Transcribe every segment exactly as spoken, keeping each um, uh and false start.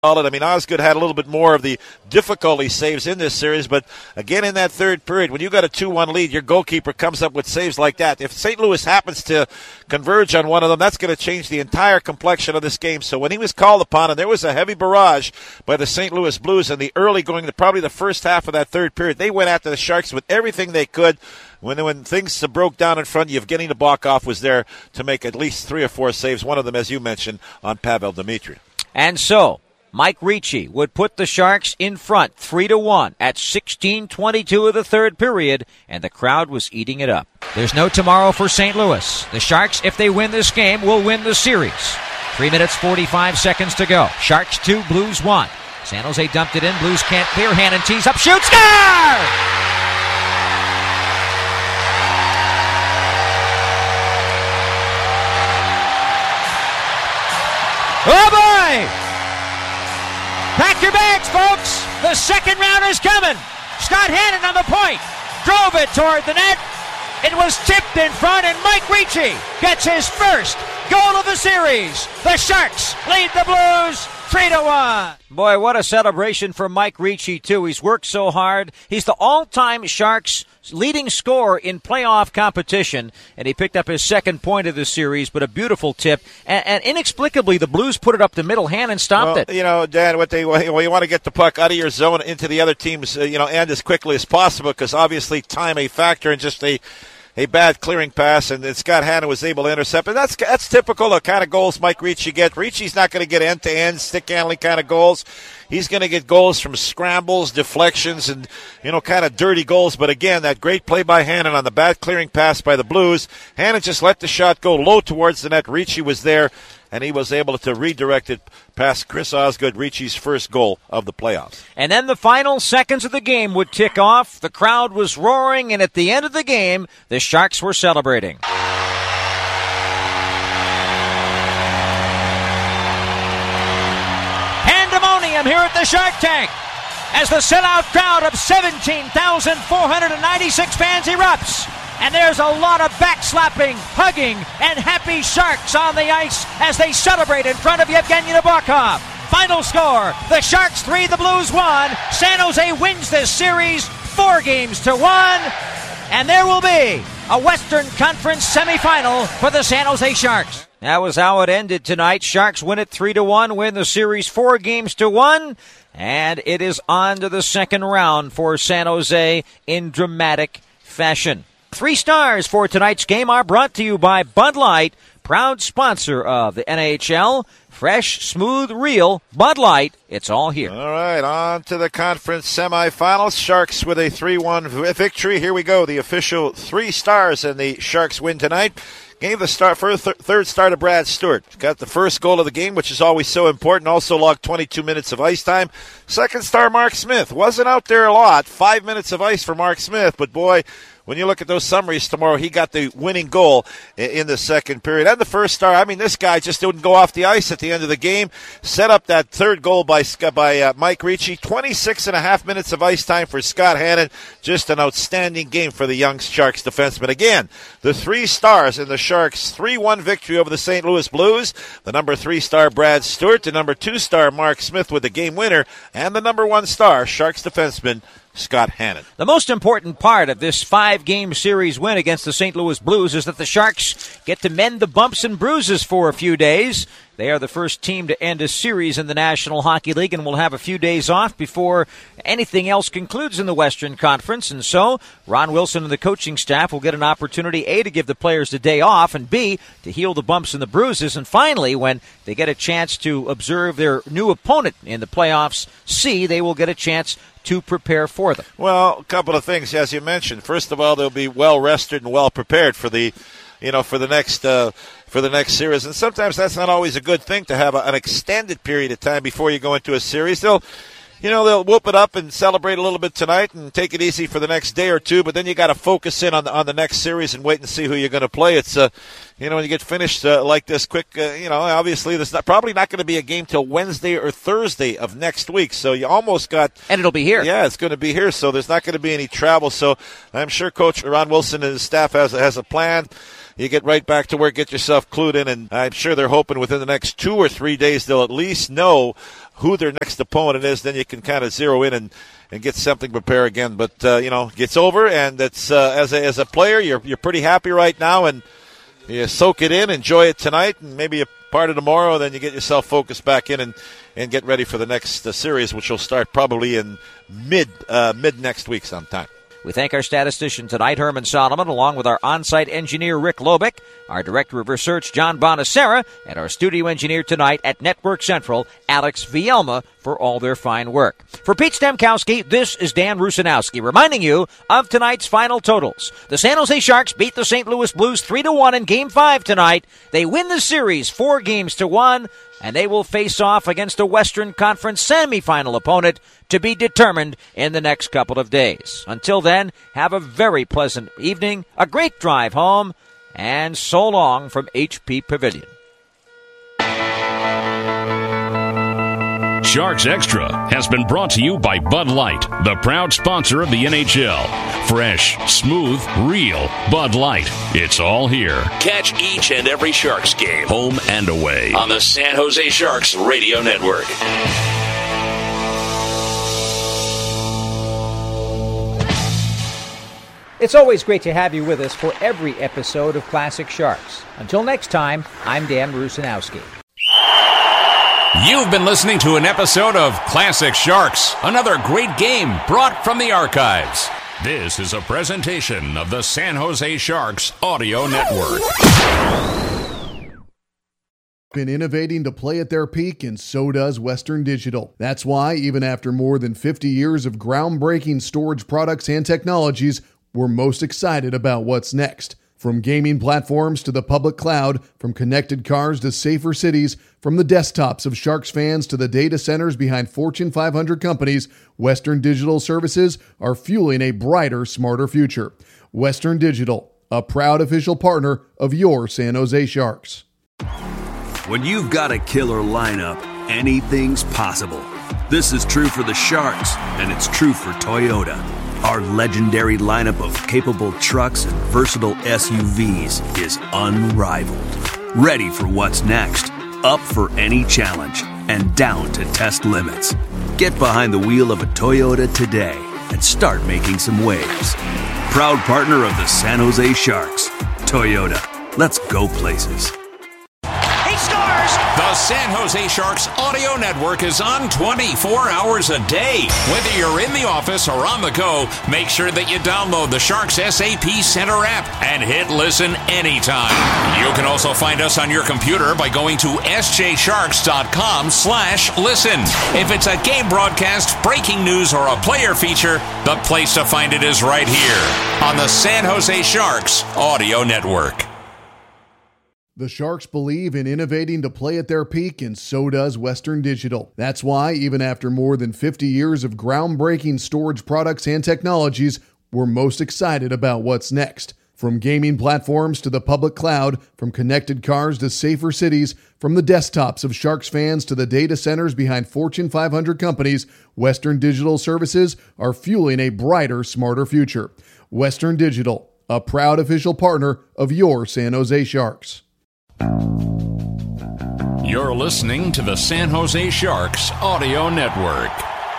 I mean, Osgood had a little bit more of the difficulty saves in this series, but again in that third period, when you got a two one lead, your goalkeeper comes up with saves like that. If Saint Louis happens to converge on one of them, that's going to change the entire complexion of this game. So when he was called upon, and there was a heavy barrage by the Saint Louis Blues in the early going to probably the first half of that third period, they went after the Sharks with everything they could. When when things broke down in front, Evgeny Nabokov was there to make at least three or four saves, one of them, as you mentioned, on Pavel Dmitry. And so Mike Ricci would put the Sharks in front three to one at sixteen twenty-two of the third period, and the crowd was eating it up. There's no tomorrow for Saint Louis. The Sharks, if they win this game, will win the series. Three minutes, forty-five seconds to go. Sharks two, Blues one. San Jose dumped it in. Blues can't clear. Hannon tees up, shoots, score! Oh, boy! Pack your bags, folks. The second round is coming. Scott Hannon on the point. Drove it toward the net. It was tipped in front, and Mike Ricci gets his first goal of the series. The Sharks lead the Blues three to one. Boy, what a celebration for Mike Ricci, too. He's worked so hard. He's the all-time Sharks leading scorer in playoff competition, and he picked up his second point of the series, but a beautiful tip. And, and inexplicably, the Blues put it up the middle. Hannon stopped well, it. You know, Dan, what they well, you want to get the puck out of your zone into the other team's uh, you know end as quickly as possible, because obviously time a factor, and just a a bad clearing pass, and Scott Hannon was able to intercept. And that's that's typical of kind of goals Mike Ricci gets. Ricci's not going to get end-to-end, stick-handling kind of goals. He's going to get goals from scrambles, deflections, and, you know, kind of dirty goals. But again, that great play by Hannon on the bad clearing pass by the Blues. Hannon just let the shot go low towards the net. Ricci was there, and he was able to redirect it past Chris Osgood, Ricci's first goal of the playoffs. And then the final seconds of the game would tick off. The crowd was roaring, and at the end of the game, the Sharks were celebrating. Pandemonium here at the Shark Tank as the sellout crowd of seventeen thousand four hundred ninety-six fans erupts. And there's a lot of backslapping, hugging, and happy Sharks on the ice as they celebrate in front of Evgeny Nabokov. Final score, the Sharks three, the Blues one. San Jose wins this series four games to one. And there will be a Western Conference semifinal for the San Jose Sharks. That was how it ended tonight. Sharks win it three to one, win the series four games to one. And it is on to the second round for San Jose in dramatic fashion. Three stars for tonight's game are brought to you by Bud Light, proud sponsor of the N H L. Fresh, smooth, real Bud Light. It's all here. All right, on to the conference semifinals. Sharks with a three one victory. Here we go. The official three stars, and the Sharks win tonight. Gave the start for th- third star to Brad Stewart. Got the first goal of the game, which is always so important. Also logged twenty-two minutes of ice time. Second star, Mark Smith. Wasn't out there a lot. Five minutes of ice for Mark Smith, but boy, when you look at those summaries tomorrow, he got the winning goal in the second period. And the first star, I mean, this guy just didn't go off the ice at the end of the game. Set up that third goal by by uh, Mike Ricci. twenty-six and a half minutes of ice time for Scott Hannon. Just an outstanding game for the young Sharks defenseman. Again, the three stars in the Sharks' three one victory over the Saint Louis Blues. The number three star, Brad Stewart. The number two star, Mark Smith, with the game winner. And the number one star, Sharks defenseman Scott Hannon. The most important part of this five-game series win against the Saint Louis Blues is that the Sharks get to mend the bumps and bruises for a few days. They are the first team to end a series in the National Hockey League and will have a few days off before anything else concludes in the Western Conference. And so Ron Wilson and the coaching staff will get an opportunity, A, to give the players the day off, and B, to heal the bumps and the bruises. And finally, when they get a chance to observe their new opponent in the playoffs, C, they will get a chance to prepare for them. Well, a couple of things, as you mentioned. First of all, they'll be well rested and well prepared for the, you know, for the next uh, for the next series. And sometimes that's not always a good thing to have a, an extended period of time before you go into a series. They'll, you know, they'll whoop it up and celebrate a little bit tonight and take it easy for the next day or two. But then you got to focus in on the on the next series and wait and see who you're going to play. It's uh, you know, when you get finished uh, like this quick, uh, you know, obviously there's not, probably not going to be a game till Wednesday or Thursday of next week. So you almost got, and it'll be here. Yeah, it's going to be here. So there's not going to be any travel. So I'm sure Coach Ron Wilson and his staff has has a plan. You get right back to work, get yourself clued in, and I'm sure they're hoping within the next two or three days they'll at least know who their next opponent is, then you can kind of zero in and, and get something prepared again. But, uh, you know, it gets over, and it's uh, as a, as a player, you're you're pretty happy right now, and you soak it in, enjoy it tonight, and maybe a part of tomorrow, then you get yourself focused back in and, and get ready for the next uh, series, which will start probably in mid uh, mid next week sometime. We thank our statistician tonight, Herman Solomon, along with our on-site engineer, Rick Lobick, our director of research, John Bonacera, and our studio engineer tonight at Network Central, Alex Vielma, for all their fine work. For Pete Stemkowski, this is Dan Rusanowski, reminding you of tonight's final totals. The San Jose Sharks beat the Saint Louis Blues three to one in Game five tonight. They win the series four games to one, and they will face off against a Western Conference semifinal opponent to be determined in the next couple of days. Until then, have a very pleasant evening, a great drive home, and so long from H P Pavilion. Sharks Extra has been brought to you by Bud Light, the proud sponsor of the N H L. Fresh, smooth, real Bud Light. It's all here. Catch each and every Sharks game, home and away, on the San Jose Sharks Radio Network. It's always great to have you with us for every episode of Classic Sharks. Until next time, I'm Dan Rusanowski. You've been listening to an episode of Classic Sharks, another great game brought from the archives. This is a presentation of the San Jose Sharks Audio Network. Been innovating to play at their peak, and so does Western Digital. That's why, even after more than fifty years of groundbreaking storage products and technologies, we're most excited about what's next. From gaming platforms to the public cloud, from connected cars to safer cities, from the desktops of Sharks fans to the data centers behind Fortune five hundred companies, Western Digital services are fueling a brighter, smarter future. Western Digital, a proud official partner of your San Jose Sharks. When you've got a killer lineup, anything's possible. This is true for the Sharks, and it's true for Toyota. Our legendary lineup of capable trucks and versatile S U Vs is unrivaled. Ready for what's next, up for any challenge, and down to test limits. Get behind the wheel of a Toyota today and start making some waves. Proud partner of the San Jose Sharks, Toyota. Let's go places. He scores! The San Jose Sharks Audio Network is on twenty-four hours a day. Whether you're in the office or on the go, make sure that you download the Sharks S A P Center app and hit listen anytime. You can also find us on your computer by going to s j sharks dot com slash listen. If it's a game broadcast, breaking news, or a player feature, the place to find it is right here on the San Jose Sharks Audio Network. The Sharks believe in innovating to play at their peak, and so does Western Digital. That's why, even after more than fifty years of groundbreaking storage products and technologies, we're most excited about what's next. From gaming platforms to the public cloud, from connected cars to safer cities, from the desktops of Sharks fans to the data centers behind Fortune five hundred companies, Western Digital services are fueling a brighter, smarter future. Western Digital, a proud official partner of your San Jose Sharks. You're listening to the San Jose Sharks Audio Network.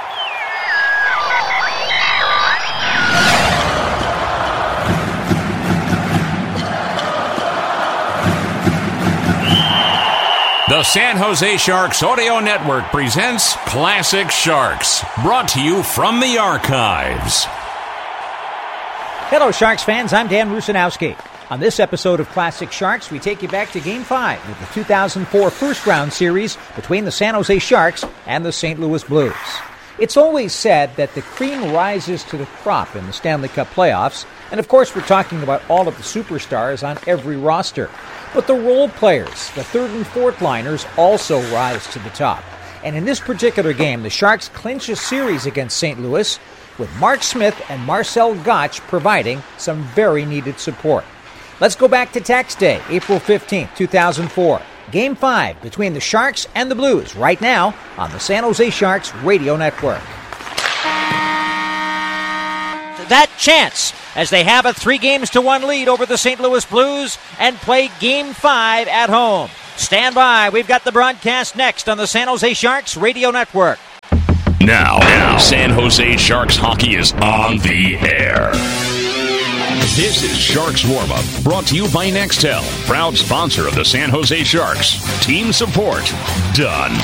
The San Jose Sharks Audio Network presents Classic Sharks, brought to you from the archives. Hello, Sharks fans. I'm Dan Rusanowski. On this episode of Classic Sharks, we take you back to Game five of the two thousand four first-round series between the San Jose Sharks and the Saint Louis Blues. It's always said that the cream rises to the crop in the Stanley Cup playoffs, and of course we're talking about all of the superstars on every roster. But the role players, the third and fourth liners, also rise to the top. And in this particular game, the Sharks clinch a series against Saint Louis, with Mark Smith and Marcel Gottsch providing some very needed support. Let's go back to tax day, April fifteenth, two thousand four. Game five between the Sharks and the Blues right now on the San Jose Sharks Radio Network. That chance as they have a three games to one lead over the Saint Louis Blues and play Game five at home. Stand by. We've got the broadcast next on the San Jose Sharks Radio Network. Now, now, San Jose Sharks hockey is on the air. This is Sharks Warm-Up, brought to you by Nextel, proud sponsor of the San Jose Sharks. Team support done.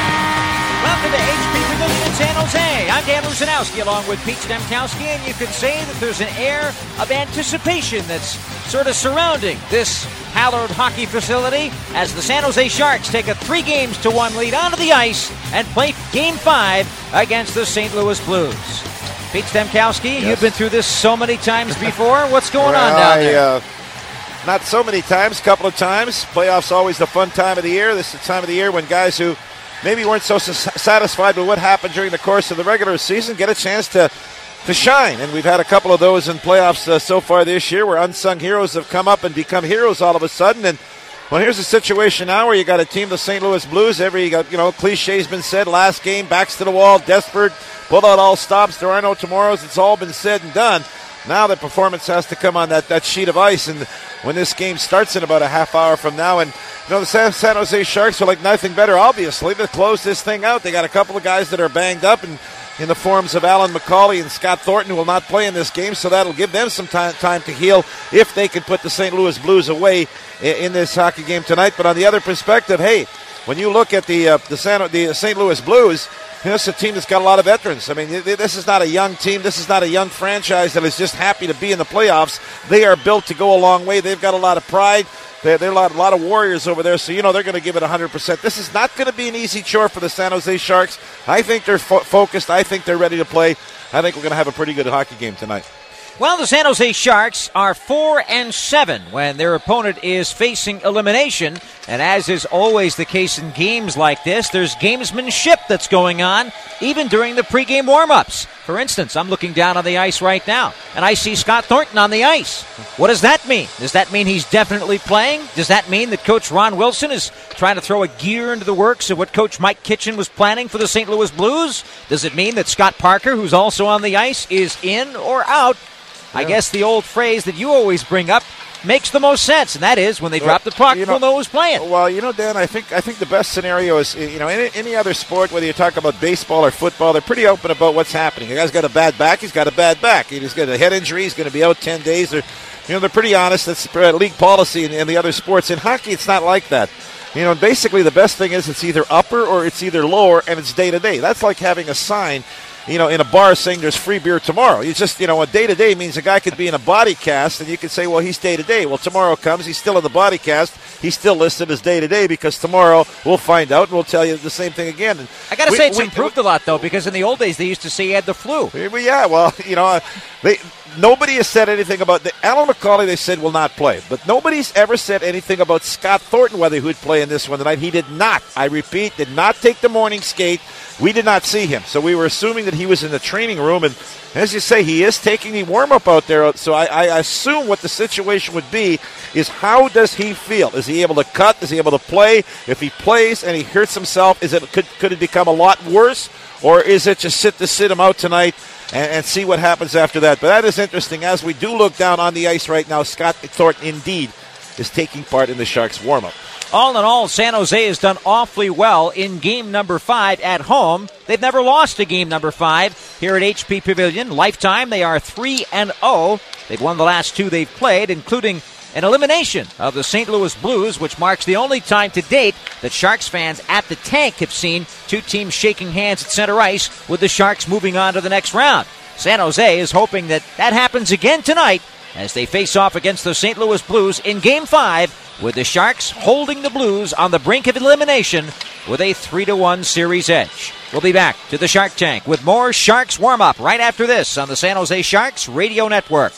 Welcome to H P Pavilion in San Jose. I'm Dan Lusanowski along with Pete Stemkowski, and you could say that there's an air of anticipation that's sort of surrounding this hallowed hockey facility as the San Jose Sharks take a three games to one lead onto the ice and play Game five against the Saint Louis Blues. Pete Stemkowski, yes. You've been through this so many times before. What's going well, on down I, there? Uh, not so many times, a couple of times. Playoffs always the fun time of the year. This is the time of the year when guys who maybe weren't so satisfied with what happened during the course of the regular season get a chance to, to shine. And we've had a couple of those in playoffs uh, so far this year where unsung heroes have come up and become heroes all of a sudden. And, well, here's a situation now where you got a team, the Saint Louis Blues. Every, you know, cliche's been said, last game, backs to the wall, desperate, pull out all stops, there are no tomorrows. It's all been said and done. Now the performance has to come on that, that sheet of ice. And when this game starts in about a half hour from now, and you know, the San, San Jose Sharks are like nothing better, obviously, to close this thing out. They got a couple of guys that are banged up and in the forms of Alan McCauley and Scott Thornton, who will not play in this game, so that'll give them some time, time to heal if they can put the Saint Louis Blues away in, in this hockey game tonight. But on the other perspective, hey, when you look at the uh, the, San, the Saint Louis Blues, you know, it's a team that's got a lot of veterans. I mean, this is not a young team. This is not a young franchise that is just happy to be in the playoffs. They are built to go a long way. They've got a lot of pride. There are a lot, a lot of warriors over there, so you know they're going to give it one hundred percent. This is not going to be an easy chore for the San Jose Sharks. I think they're fo- focused. I think they're ready to play. I think we're going to have a pretty good hockey game tonight. Well, the San Jose Sharks are four and seven when their opponent is facing elimination, and as is always the case in games like this, there's gamesmanship that's going on even during the pregame warm-ups. For instance, I'm looking down on the ice right now, and I see Scott Thornton on the ice. What does that mean? Does that mean he's definitely playing? Does that mean that Coach Ron Wilson is trying to throw a gear into the works of what Coach Mike Kitchen was planning for the Saint Louis Blues? Does it mean that Scott Parker, who's also on the ice, is in or out? I guess the old phrase that you always bring up makes the most sense, and that is when they well, drop the puck, you know, we'll know who's playing. Well, you know, Dan, I think I think the best scenario is, you know, any, any other sport, whether you talk about baseball or football, they're pretty open about what's happening. The guy's got a bad back, he's got a bad back. He's got a head injury, he's going to be out ten days. They're, you know, they're pretty honest. That's league policy in, in the other sports. In hockey, it's not like that. You know, basically the best thing is it's either upper or it's either lower, and it's day-to-day. That's like having a sign, you know, in a bar saying there's free beer tomorrow. You just, you know, a day-to-day means a guy could be in a body cast, and you could say, well, he's day-to-day. Well, tomorrow comes, he's still in the body cast. He's still listed as day-to-day because tomorrow we'll find out, and we'll tell you the same thing again. And I got to say, it's we, improved a lot, though, because in the old days they used to say he had the flu. Yeah, well, you know, they nobody has said anything about the Alan McCauley. They said will not play, but nobody's ever said anything about Scott Thornton whether he would play in this one tonight. He did not. I repeat, did not take the morning skate. We did not see him, so we were assuming that he was in the training room. And as you say, he is taking the warm-up out there. So I, I assume what the situation would be is how does he feel? Is he able to cut? Is he able to play? If he plays and he hurts himself, is it could could it become a lot worse, or is it just sit to sit him out tonight and, and see what happens after that? But that is interesting. As we do look down on the ice right now, Scott Thornton indeed is taking part in the Sharks' warm-up. All in all, San Jose has done awfully well in game number five at home. They've never lost a game number five here at H P Pavilion. Lifetime, they are three and oh. They've won the last two they've played, including an elimination of the Saint Louis Blues, which marks the only time to date that Sharks fans at the tank have seen two teams shaking hands at center ice with the Sharks moving on to the next round. San Jose is hoping that that happens again tonight as they face off against the Saint Louis Blues in Game five, with the Sharks holding the Blues on the brink of elimination with a three to one series edge. We'll be back to the Shark Tank with more Sharks warm-up right after this on the San Jose Sharks Radio Network.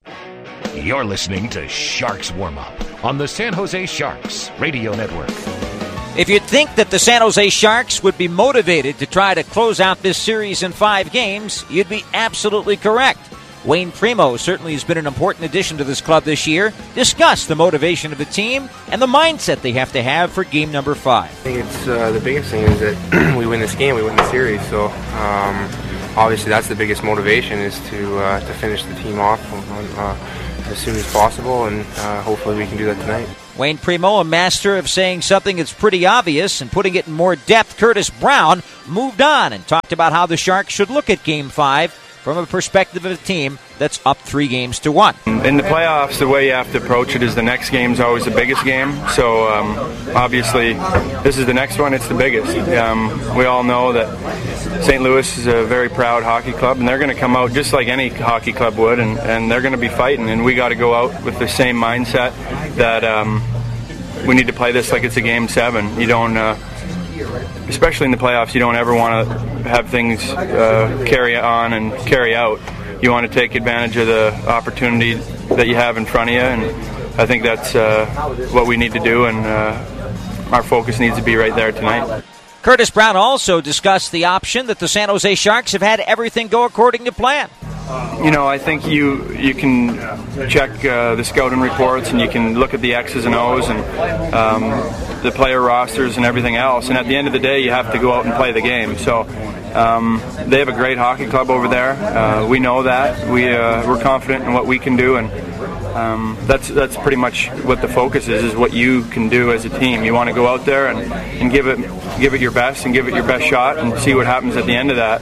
You're listening to Sharks Warm-Up on the San Jose Sharks Radio Network. If you'd think that the San Jose Sharks would be motivated to try to close out this series in five games, you'd be absolutely correct. Wayne Primo certainly has been an important addition to this club this year. Discuss the motivation of the team and the mindset they have to have for game number five. I think it's uh, the biggest thing is that we win this game, we win the series. So um, obviously that's the biggest motivation, is to uh, to finish the team off on, uh, as soon as possible, and uh, hopefully we can do that tonight. Wayne Primo, a master of saying something that's pretty obvious and putting it in more depth. Curtis Brown moved on and talked about how the Sharks should look at Game five from a perspective of a team that's up three games to one. In the playoffs, the way you have to approach it is the next game is always the biggest game. So um, obviously, this is the next one. It's the biggest. Um, we all know that Saint Louis is a very proud hockey club, and they're going to come out just like any hockey club would, and, and they're going to be fighting. And we got to go out with the same mindset that um, we need to play this like it's a game seven. You don't. Uh, Especially in the playoffs, you don't ever want to have things uh, carry on and carry out. You want to take advantage of the opportunity that you have in front of you, and I think that's uh, what we need to do, and uh, our focus needs to be right there tonight. Curtis Brown also discussed the option that the San Jose Sharks have had everything go according to plan. You know, I think you you can check uh, the scouting reports, and you can look at the X's and O's and um, the player rosters and everything else. And at the end of the day, you have to go out and play the game. So um, they have a great hockey club over there. Uh, we know that. We uh, we're confident in what we can do, and um, that's that's pretty much what the focus is: is what you can do as a team. You want to go out there and, and give it give it your best and give it your best shot, and see what happens at the end of that.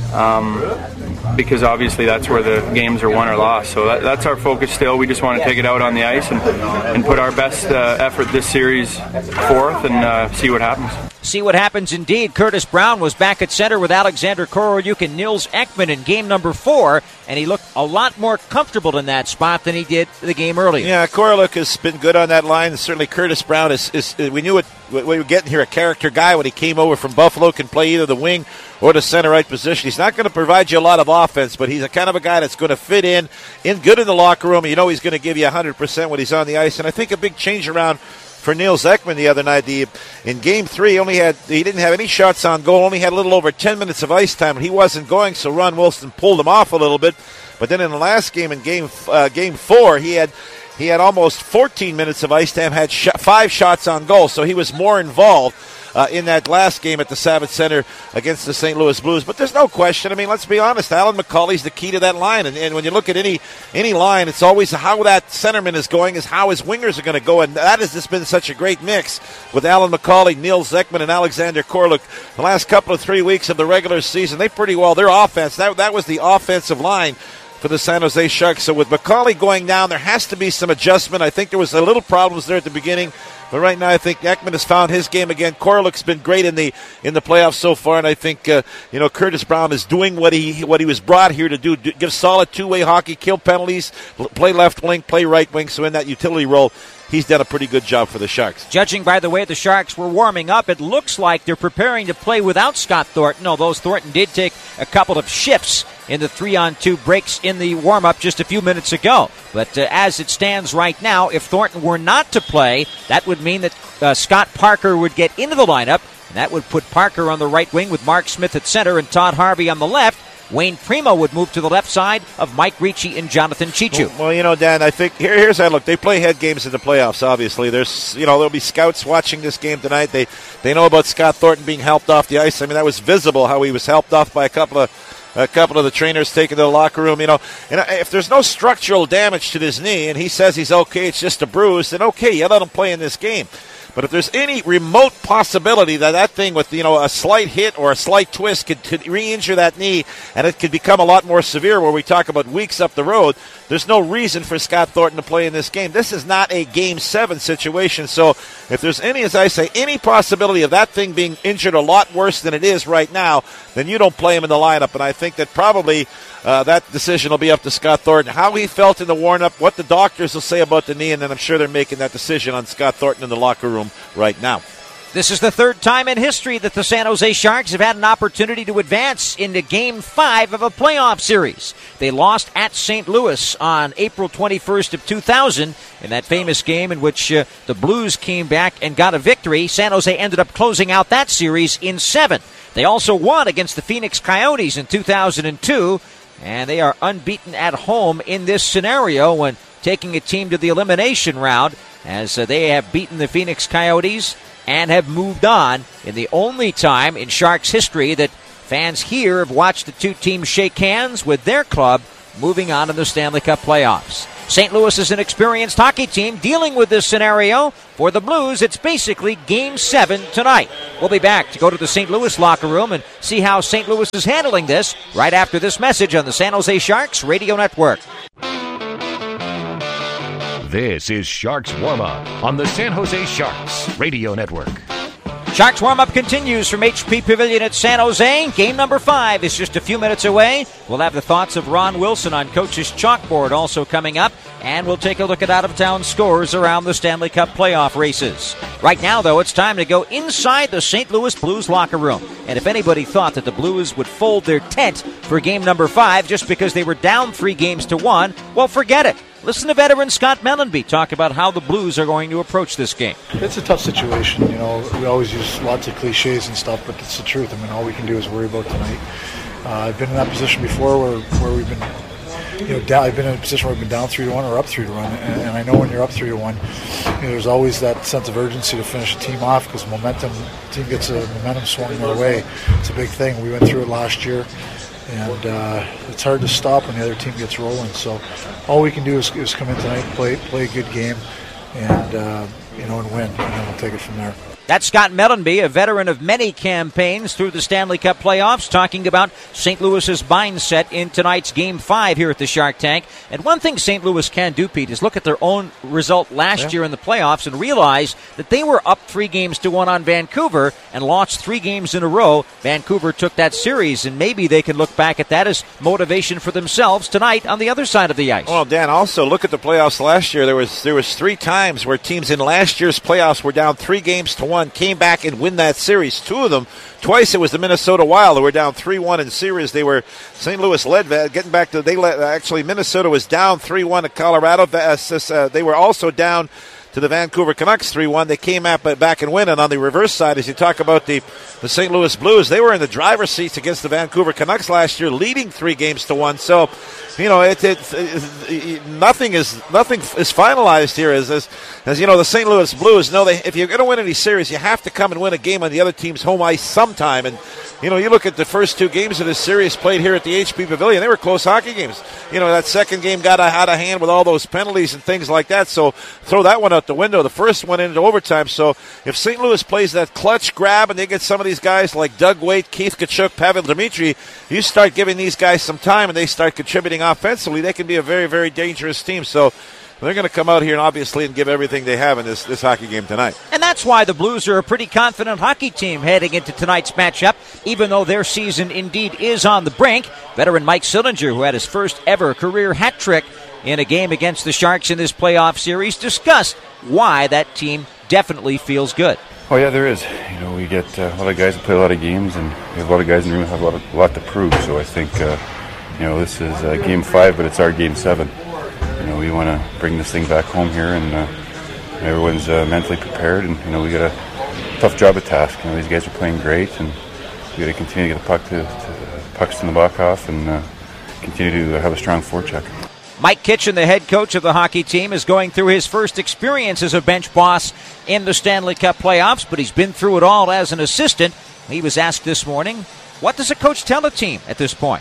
Um, because obviously that's where the games are won or lost. So that, that's our focus still. We just want to take it out on the ice and, and put our best uh, effort this series forth and uh, see what happens. See what happens indeed. Curtis Brown was back at center with Alexander Korolyuk and Nils Ekman in game number four, and he looked a lot more comfortable in that spot than he did the game earlier. Yeah, Korolyuk has been good on that line. Certainly Curtis Brown is, is we knew it, we were getting here, a character guy when he came over from Buffalo, can play either the wing or the center right position. He's not going to provide you a lot of offense, but he's a kind of a guy that's going to fit in, in good in the locker room. You know he's going to give you one hundred percent when he's on the ice, and I think a big change around for Nils Ekman the other night. The, in game three, he only had he didn't have any shots on goal, only had a little over ten minutes of ice time, and he wasn't going, so Ron Wilson pulled him off a little bit. But then in the last game, in game uh, game four, he had he had almost fourteen minutes of ice time, had sh- five shots on goal, so he was more involved Uh, in that last game at the Savage Center against the Saint Louis Blues. But there's no question. I mean, let's be honest. Alan McCauley's the key to that line. And, and when you look at any any line, it's always how that centerman is going is how his wingers are going to go. And that has just been such a great mix with Alan McCauley, Nils Ekman, and Alexander Korolyuk. The last couple of three weeks of the regular season, they pretty well, their offense, that, that was the offensive line for the San Jose Sharks. So with McCauley going down, there has to be some adjustment. I think there was a little problems there at the beginning. But right now, I think Ekman has found his game again. Korolyuk's been great in the in the playoffs so far, and I think uh, you know Curtis Brown is doing what he what he was brought here to do: do give solid two-way hockey, kill penalties, play left wing, play right wing. So in that utility role, he's done a pretty good job for the Sharks. Judging by the way the Sharks were warming up, it looks like they're preparing to play without Scott Thornton, although Thornton did take a couple of shifts in the three-on-two breaks in the warm-up just a few minutes ago. But uh, as it stands right now, if Thornton were not to play, that would mean that uh, Scott Parker would get into the lineup, and that would put Parker on the right wing with Mark Smith at center and Todd Harvey on the left. Wayne Primo would move to the left side of Mike Ricci and Jonathan Chichu. Well, well, you know, Dan, I think here, here's how I look. They play head games in the playoffs, obviously. There's, you know, there'll be scouts watching this game tonight. They they know about Scott Thornton being helped off the ice. I mean, that was visible how he was helped off by a couple of a couple of the trainers taken to the locker room. You know, and if there's no structural damage to his knee and he says he's okay, it's just a bruise, then okay, you let him play in this game. But if there's any remote possibility that that thing with, you know, a slight hit or a slight twist could, could re-injure that knee and it could become a lot more severe where we talk about weeks up the road, there's no reason for Scott Thornton to play in this game. This is not a game seven situation. So if there's any, as I say, any possibility of that thing being injured a lot worse than it is right now, then you don't play him in the lineup. And I think that probably Uh, that decision will be up to Scott Thornton. How he felt in the warm-up, what the doctors will say about the knee, and then I'm sure they're making that decision on Scott Thornton in the locker room right now. This is the third time in history that the San Jose Sharks have had an opportunity to advance into Game five of a playoff series. They lost at Saint Louis on April twenty-first of two thousand in that famous game in which uh, the Blues came back and got a victory. San Jose ended up closing out that series in seven. They also won against the Phoenix Coyotes in two thousand two. And they are unbeaten at home in this scenario when taking a team to the elimination round, as uh, they have beaten the Phoenix Coyotes and have moved on in the only time in Sharks history that fans here have watched the two teams shake hands with their club moving on in the Stanley Cup playoffs. Saint Louis is an experienced hockey team dealing with this scenario. For the Blues, it's basically Game seven tonight. We'll be back to go to the Saint Louis locker room and see how Saint Louis is handling this right after this message on the San Jose Sharks Radio Network. This is Sharks Warm-Up on the San Jose Sharks Radio Network. Sharks warm-up continues from H P Pavilion at San Jose. Game number five is just a few minutes away. We'll have the thoughts of Ron Wilson on Coach's Chalkboard also coming up. And we'll take a look at out-of-town scores around the Stanley Cup playoff races. Right now, though, it's time to go inside the Saint Louis Blues locker room. And if anybody thought that the Blues would fold their tent for game number five just because they were down three games to one, well, forget it. Listen to veteran Scott Mellanby talk about how the Blues are going to approach this game. It's a tough situation. You know, we always use lots of cliches and stuff, but it's the truth. I mean, all we can do is worry about tonight. Uh, I've been in that position before where, where we've been, you know, down, I've been in a position where we've been down three to one or up three to one, and, and I know when you're up three to one, you know, there's always that sense of urgency to finish a team off because momentum, the team gets a momentum swung their way. It's a big thing. We went through it last year. And uh, it's hard to stop when the other team gets rolling. So all we can do is, is come in tonight, play play a good game, and uh, you know, and win, and then we'll take it from there. That's Scott Mellanby, a veteran of many campaigns through the Stanley Cup playoffs, talking about Saint Louis's mindset in tonight's Game five here at the Shark Tank. And one thing Saint Louis can do, Pete, is look at their own result last yeah. year in the playoffs and realize that they were up three games to one on Vancouver and lost three games in a row. Vancouver took that series, and maybe they can look back at that as motivation for themselves tonight on the other side of the ice. Well, Dan, also look at the playoffs last year. There was there was three times where teams in last year's playoffs were down three games to one. Came back and win that series. Two of them, twice it was the Minnesota Wild who were down three one in series. They were, Saint Louis led, getting back to, they led, actually Minnesota was down three one at Colorado. Uh, they were also down to the Vancouver Canucks three one. They came back and win. And on the reverse side, as you talk about the, the Saint Louis Blues, they were in the driver's seats against the Vancouver Canucks last year, leading three games to one. So, you know, it, it, it, nothing is nothing is finalized here. As, as as you know, the Saint Louis Blues know they if you're going to win any series, you have to come and win a game on the other team's home ice sometime. And you know, you look at the first two games of this series played here at the H P Pavilion; they were close hockey games. You know, that second game got out of hand with all those penalties and things like that. So throw that one out the window. The first one into overtime. So if Saint Louis plays that clutch grab and they get some of these guys like Doug Weight, Keith Tkachuk, Pavel Dmitry, you start giving these guys some time and they start contributing offensively, they can be a very, very dangerous team. So they're going to come out here and obviously and give everything they have in this, this hockey game tonight. And that's why the Blues are a pretty confident hockey team heading into tonight's matchup, even though their season indeed is on the brink. Veteran Mike Sillinger, who had his first ever career hat trick in a game against the Sharks in this playoff series, discussed why that team definitely feels good. Oh, yeah, there is. You know, we get uh, a lot of guys that play a lot of games, and we have a lot of guys in the room that have a lot, of, a lot to prove. So I think, uh, you know, this is uh, game five, but it's our game seven. You know, we want to bring this thing back home here, and uh, everyone's uh, mentally prepared, and, you know, we got a tough job at task. You know, these guys are playing great, and we got to continue to get the puck to, to pucks in the back off and uh, continue to have a strong forecheck. Mike Kitchen, the head coach of the hockey team, is going through his first experience as a bench boss in the Stanley Cup playoffs, but he's been through it all as an assistant. He was asked this morning, what does a coach tell a team at this point?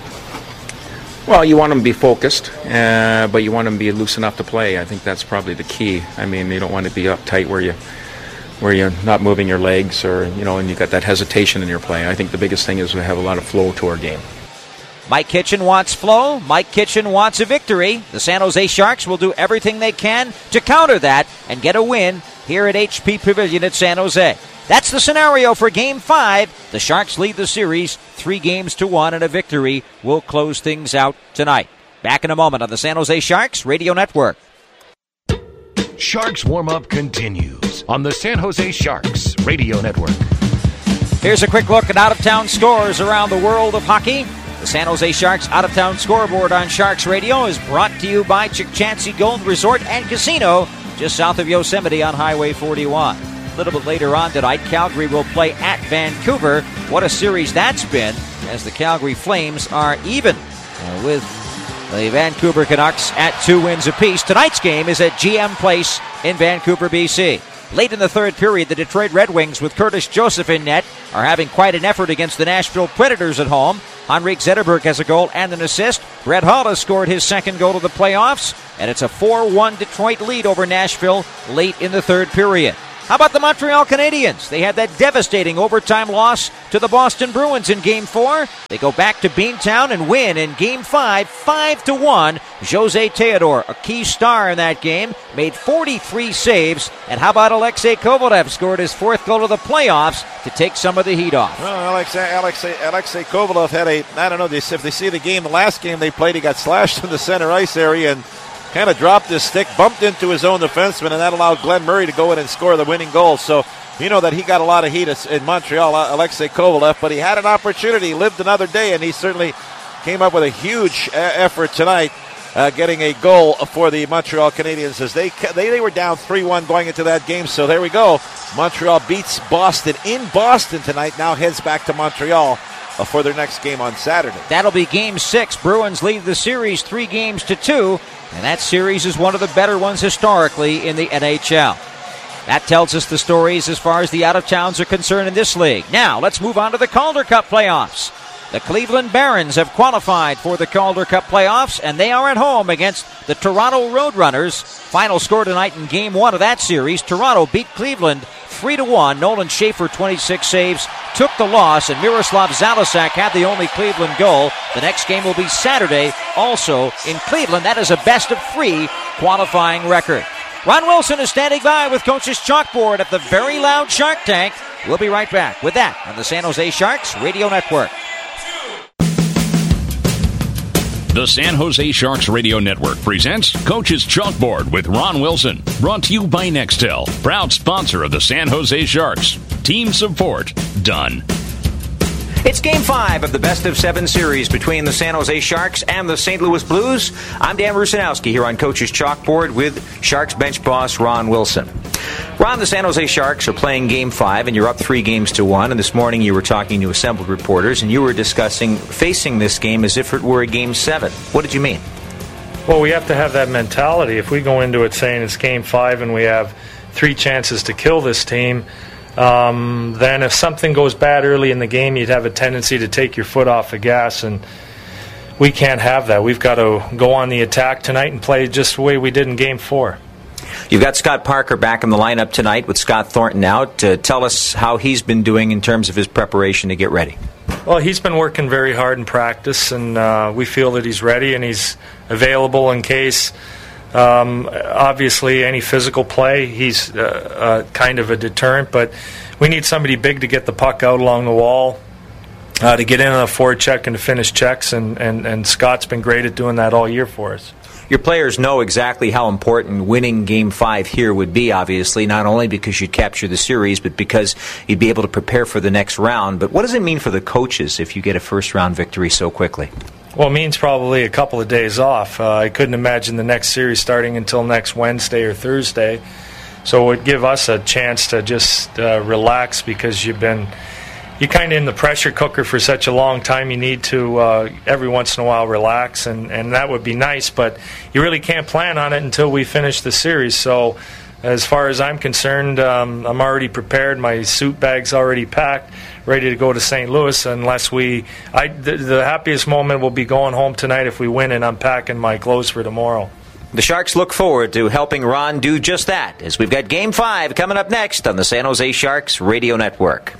Well, you want them to be focused, uh, but you want them to be loose enough to play. I think that's probably the key. I mean, you don't want to be uptight where you where you're not moving your legs, or, you know, and you got that hesitation in your play. I think the biggest thing is we have a lot of flow to our game. Mike Kitchen wants flow. Mike Kitchen wants a victory. The San Jose Sharks will do everything they can to counter that and get a win here at H P Pavilion at San Jose. That's the scenario for Game five. The Sharks lead the series three games to one, and a victory will close things out tonight. Back in a moment on the San Jose Sharks Radio Network. Sharks warm-up continues on the San Jose Sharks Radio Network. Here's a quick look at out-of-town scores around the world of hockey. The San Jose Sharks out-of-town scoreboard on Sharks Radio is brought to you by Chick-Chansey Gold Resort and Casino, just south of Yosemite on Highway forty-one. A little bit later on tonight, Calgary will play at Vancouver. What a series that's been, as the Calgary Flames are even uh, with the Vancouver Canucks at two wins apiece. Tonight's game is at G M Place in Vancouver, B C. Late in the third period, the Detroit Red Wings, with Curtis Joseph in net, are having quite an effort against the Nashville Predators at home. Henrik Zetterberg has a goal and an assist. Brett Hull has scored his second goal of the playoffs, and it's a four one Detroit lead over Nashville late in the third period. How about the Montreal Canadiens? They had that devastating overtime loss to the Boston Bruins in Game four. They go back to Beantown and win in Game five, five to one. Jose Theodore, a key star in that game, made forty-three saves. And how about Alexei Kovalev scored his fourth goal of the playoffs to take some of the heat off? Well, Alexei, Alexei, Alexei Kovalev had a, I don't know, if they see the game, the last game they played, he got slashed in the center ice area and kind of dropped his stick, bumped into his own defenseman, and that allowed Glenn Murray to go in and score the winning goal. So you know that he got a lot of heat in Montreal, Alexei Kovalev, but he had an opportunity. He lived another day, and he certainly came up with a huge effort tonight, uh, getting a goal for the Montreal Canadiens as they, they they were down three one going into that game. So there we go. Montreal beats Boston in Boston tonight, now heads back to Montreal uh, for their next game on Saturday. That'll be Game six. Bruins lead the series three games to two. And that series is one of the better ones historically in the N H L. That tells us the stories as far as the out-of-towns are concerned in this league. Now, let's move on to the Calder Cup playoffs. The Cleveland Barons have qualified for the Calder Cup playoffs, and they are at home against the Toronto Roadrunners. Final score tonight in Game one of that series, Toronto beat Cleveland three to one. Nolan Schaefer, twenty-six saves, took the loss, and Miroslav Zalesak had the only Cleveland goal. The next game will be Saturday, also in Cleveland. That is a best of three qualifying record. Ron Wilson is standing by with Coach's Chalkboard at the very loud Shark Tank. We'll be right back with that on the San Jose Sharks Radio Network. The San Jose Sharks Radio Network presents Coach's Chalkboard with Ron Wilson. Brought to you by Nextel, proud sponsor of the San Jose Sharks. Team support done. It's Game five of the Best of Seven series between the San Jose Sharks and the Saint Louis Blues. I'm Dan Rusanowski here on Coach's Chalkboard with Sharks bench boss Ron Wilson. Ron, the San Jose Sharks are playing Game five, and you're up three games to one. And this morning you were talking to assembled reporters, and you were discussing facing this game as if it were a Game seven. What did you mean? Well, we have to have that mentality. If we go into it saying it's Game five and we have three chances to kill this team, Um, then if something goes bad early in the game, you'd have a tendency to take your foot off the gas, and we can't have that. We've got to go on the attack tonight and play just the way we did in Game four. You've got Scott Parker back in the lineup tonight with Scott Thornton out. To tell us how he's been doing in terms of his preparation to get ready. Well, he's been working very hard in practice, and uh, we feel that he's ready and he's available in case. Um, obviously, any physical play, he's uh, uh, kind of a deterrent, but we need somebody big to get the puck out along the wall, uh, to get in on a forward check and to finish checks, and, and, and Scott's been great at doing that all year for us. Your players know exactly how important winning Game five here would be, obviously, not only because you'd capture the series, but because you'd be able to prepare for the next round. But what does it mean for the coaches if you get a first-round victory so quickly? Well, it means probably a couple of days off. Uh, I couldn't imagine the next series starting until next Wednesday or Thursday. So it would give us a chance to just uh, relax, because you've been you're kind of in the pressure cooker for such a long time. You need to uh, every once in a while relax, and, and that would be nice. But you really can't plan on it until we finish the series. So as far as I'm concerned, um, I'm already prepared. My suit bag's already packed, ready to go to Saint Louis. Unless we, I, the, the happiest moment will be going home tonight if we win and unpacking my clothes for tomorrow. The Sharks look forward to helping Ron do just that, as we've got Game five coming up next on the San Jose Sharks Radio Network.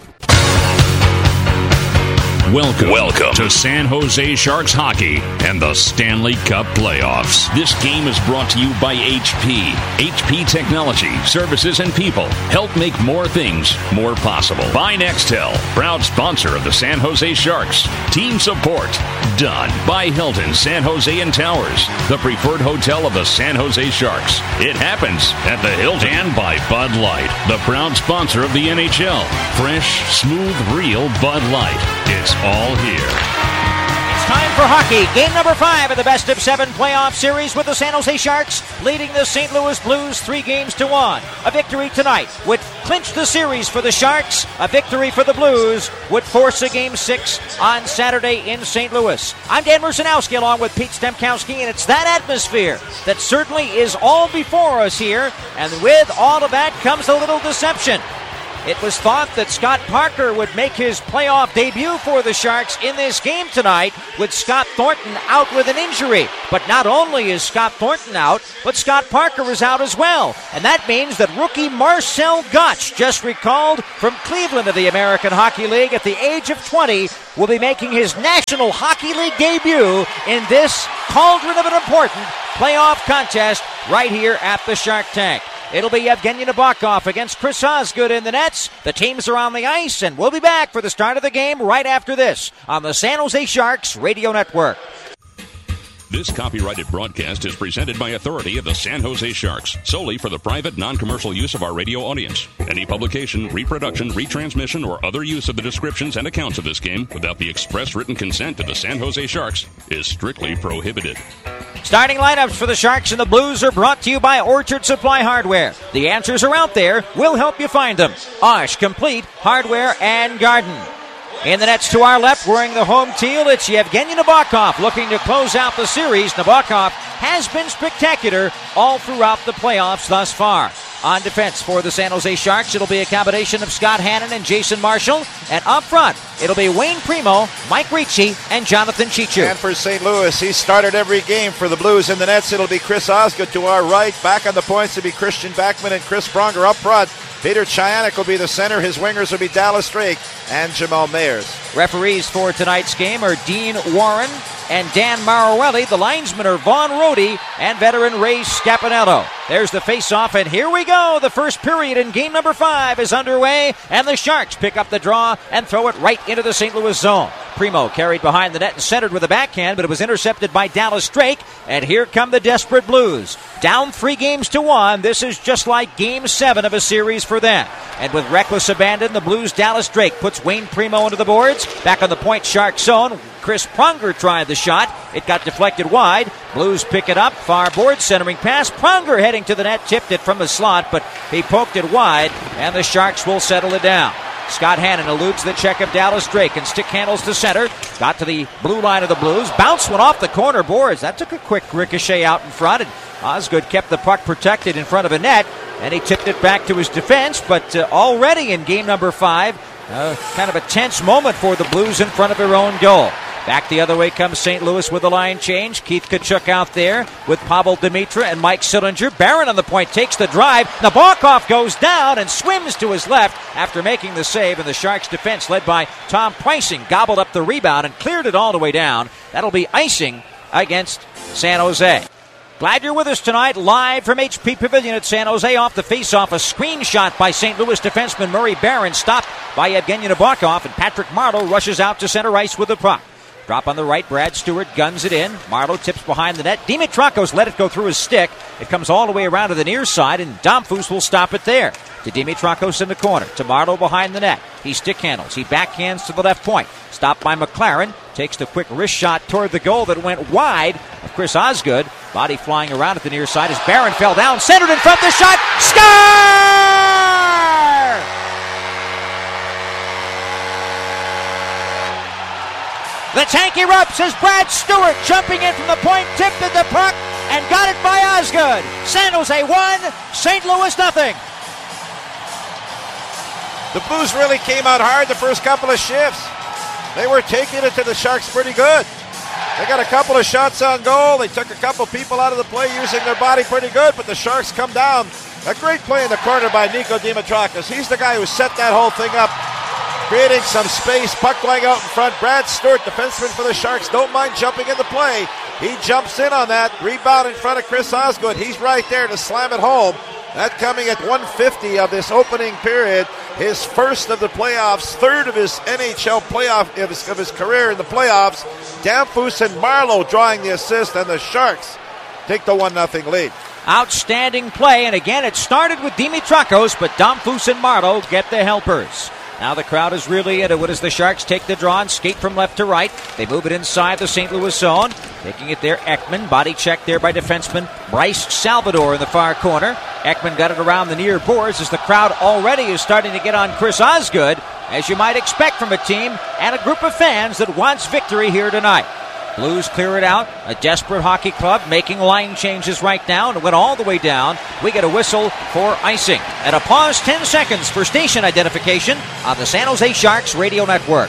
Welcome, Welcome to San Jose Sharks Hockey and the Stanley Cup Playoffs. This game is brought to you by H P. H P Technology, Services, and People help make more things more possible. By Nextel, proud sponsor of the San Jose Sharks. Team support done. By Hilton San Jose and Towers, the preferred hotel of the San Jose Sharks. It happens at the Hilton. And by Bud Light, the proud sponsor of the N H L. Fresh, smooth, real Bud Light. It's all here. It's time for hockey. Game number five of the best of seven playoff series, with the San Jose Sharks leading the Saint Louis Blues three games to one. A victory tonight would clinch the series for the Sharks. A victory for the Blues would force a game six on Saturday in Saint Louis. I'm Dan Rusanowski along with Pete Stemkowski, and it's that atmosphere that certainly is all before us here. And with all of that comes a little deception. It was thought that Scott Parker would make his playoff debut for the Sharks in this game tonight with Scott Thornton out with an injury. But not only is Scott Thornton out, but Scott Parker is out as well. And that means that rookie Marcel Gottsch, just recalled from Cleveland of the American Hockey League at the age of twenty, will be making his National Hockey League debut in this cauldron of an important playoff contest right here at the Shark Tank. It'll be Evgeny Nabokov against Chris Osgood in the nets. The teams are on the ice, and we'll be back for the start of the game right after this on the San Jose Sharks Radio Network. This copyrighted broadcast is presented by authority of the San Jose Sharks, solely for the private, non-commercial use of our radio audience. Any publication, reproduction, retransmission, or other use of the descriptions and accounts of this game without the express written consent of the San Jose Sharks is strictly prohibited. Starting lineups for the Sharks and the Blues are brought to you by Orchard Supply Hardware. The answers are out there. We'll help you find them. Osh Complete Hardware and Garden. In the nets to our left, wearing the home teal, it's Evgeny Nabokov looking to close out the series. Nabokov has been spectacular all throughout the playoffs thus far. On defense for the San Jose Sharks, it'll be a combination of Scott Hannon and Jason Marshall. And up front, it'll be Wayne Primo, Mike Ricci, and Jonathan Cheechoo. And for Saint Louis, he started every game for the Blues. In the nets, it'll be Chris Osgood to our right. Back on the points, it'll be Christian Backman and Chris Pronger up front. Peter Chayanek will be the center. His wingers will be Dallas Drake and Jamal Mayers. Referees for tonight's game are Dean Warren and Dan Marowelli. The linesmen are Vaughn Rohde and veteran Ray Scapinello. There's the face-off, and here we go. The first period in game number five is underway, and the Sharks pick up the draw and throw it right into the Saint Louis zone. Primo carried behind the net and centered with a backhand, but it was intercepted by Dallas Drake, and here come the desperate Blues. Down three games to one, this is just like game seven of a series for them. And with reckless abandon, the Blues' Dallas Drake puts Wayne Primo into the boards. Back on the point, Shark zone. Chris Pronger tried the shot. It got deflected wide. Blues pick it up. Far board, centering pass. Pronger heading to the net, tipped it from the slot, but he poked it wide, and the Sharks will settle it down. Scott Hannon eludes the check of Dallas Drake and stick handles to center. Got to the blue line of the Blues. Bounce one off the corner boards. That took a quick ricochet out in front, and Osgood kept the puck protected in front of a net, and he tipped it back to his defense. But uh, already in game number five, uh, kind of a tense moment for the Blues in front of their own goal. Back the other way comes Saint Louis with a line change. Keith Tkachuk out there with Pavel Demitra and Mike Sillinger. Barron on the point takes the drive. Nabokov goes down and swims to his left after making the save, and the Sharks defense led by Tom Preissing gobbled up the rebound and cleared it all the way down. That'll be icing against San Jose. Glad you're with us tonight, live from H P Pavilion at San Jose. Off the face-off, a screenshot by Saint Louis defenseman Murray Barron, stopped by Evgeny Nabokov, and Patrick Marleau rushes out to center ice with the puck. Drop on the right, Brad Stewart guns it in. Marleau tips behind the net. Dimitrakos let it go through his stick. It comes all the way around to the near side, and Domfus will stop it there. To Dimitrakos in the corner. To Marleau behind the net. He stick handles. He backhands to the left point. Stopped by McLaren. Takes the quick wrist shot toward the goal that went wide of Chris Osgood. Body flying around at the near side as Barron fell down. Centered in front. The shot. Score! The tank erupts as Brad Stewart, jumping in from the point, tipped at the puck and got it by Osgood. San Jose one, Saint Louis nothing. The Blues really came out hard the first couple of shifts. They were taking it to the Sharks pretty good. They got a couple of shots on goal. They took a couple people out of the play using their body pretty good, but the Sharks come down. A great play in the corner by Nico Dimitrakos. He's the guy who set that whole thing up, creating some space, puck going out in front. Brad Stewart, defenseman for the Sharks, don't mind jumping in the play. He jumps in on that. Rebound in front of Chris Osgood. He's right there to slam it home. That coming at one fifty of this opening period. His first of the playoffs, third of his N H L playoff of his, of his career in the playoffs. Domfus and Marleau drawing the assist, and the Sharks take the one nothing lead. Outstanding play, and again it started with Dimitrakos, but Domfus and Marleau get the helpers. Now the crowd is really into it as the Sharks take the draw and skate from left to right. They move it inside the Saint Louis zone. Taking it there, Ekman. Body check there by defenseman Bryce Salvador in the far corner. Ekman got it around the near boards as the crowd already is starting to get on Chris Osgood, as you might expect from a team and a group of fans that wants victory here tonight. Blues clear it out. A desperate hockey club making line changes right now, and it went all the way down. We get a whistle for icing. And a pause, ten seconds for station identification on the San Jose Sharks Radio Network.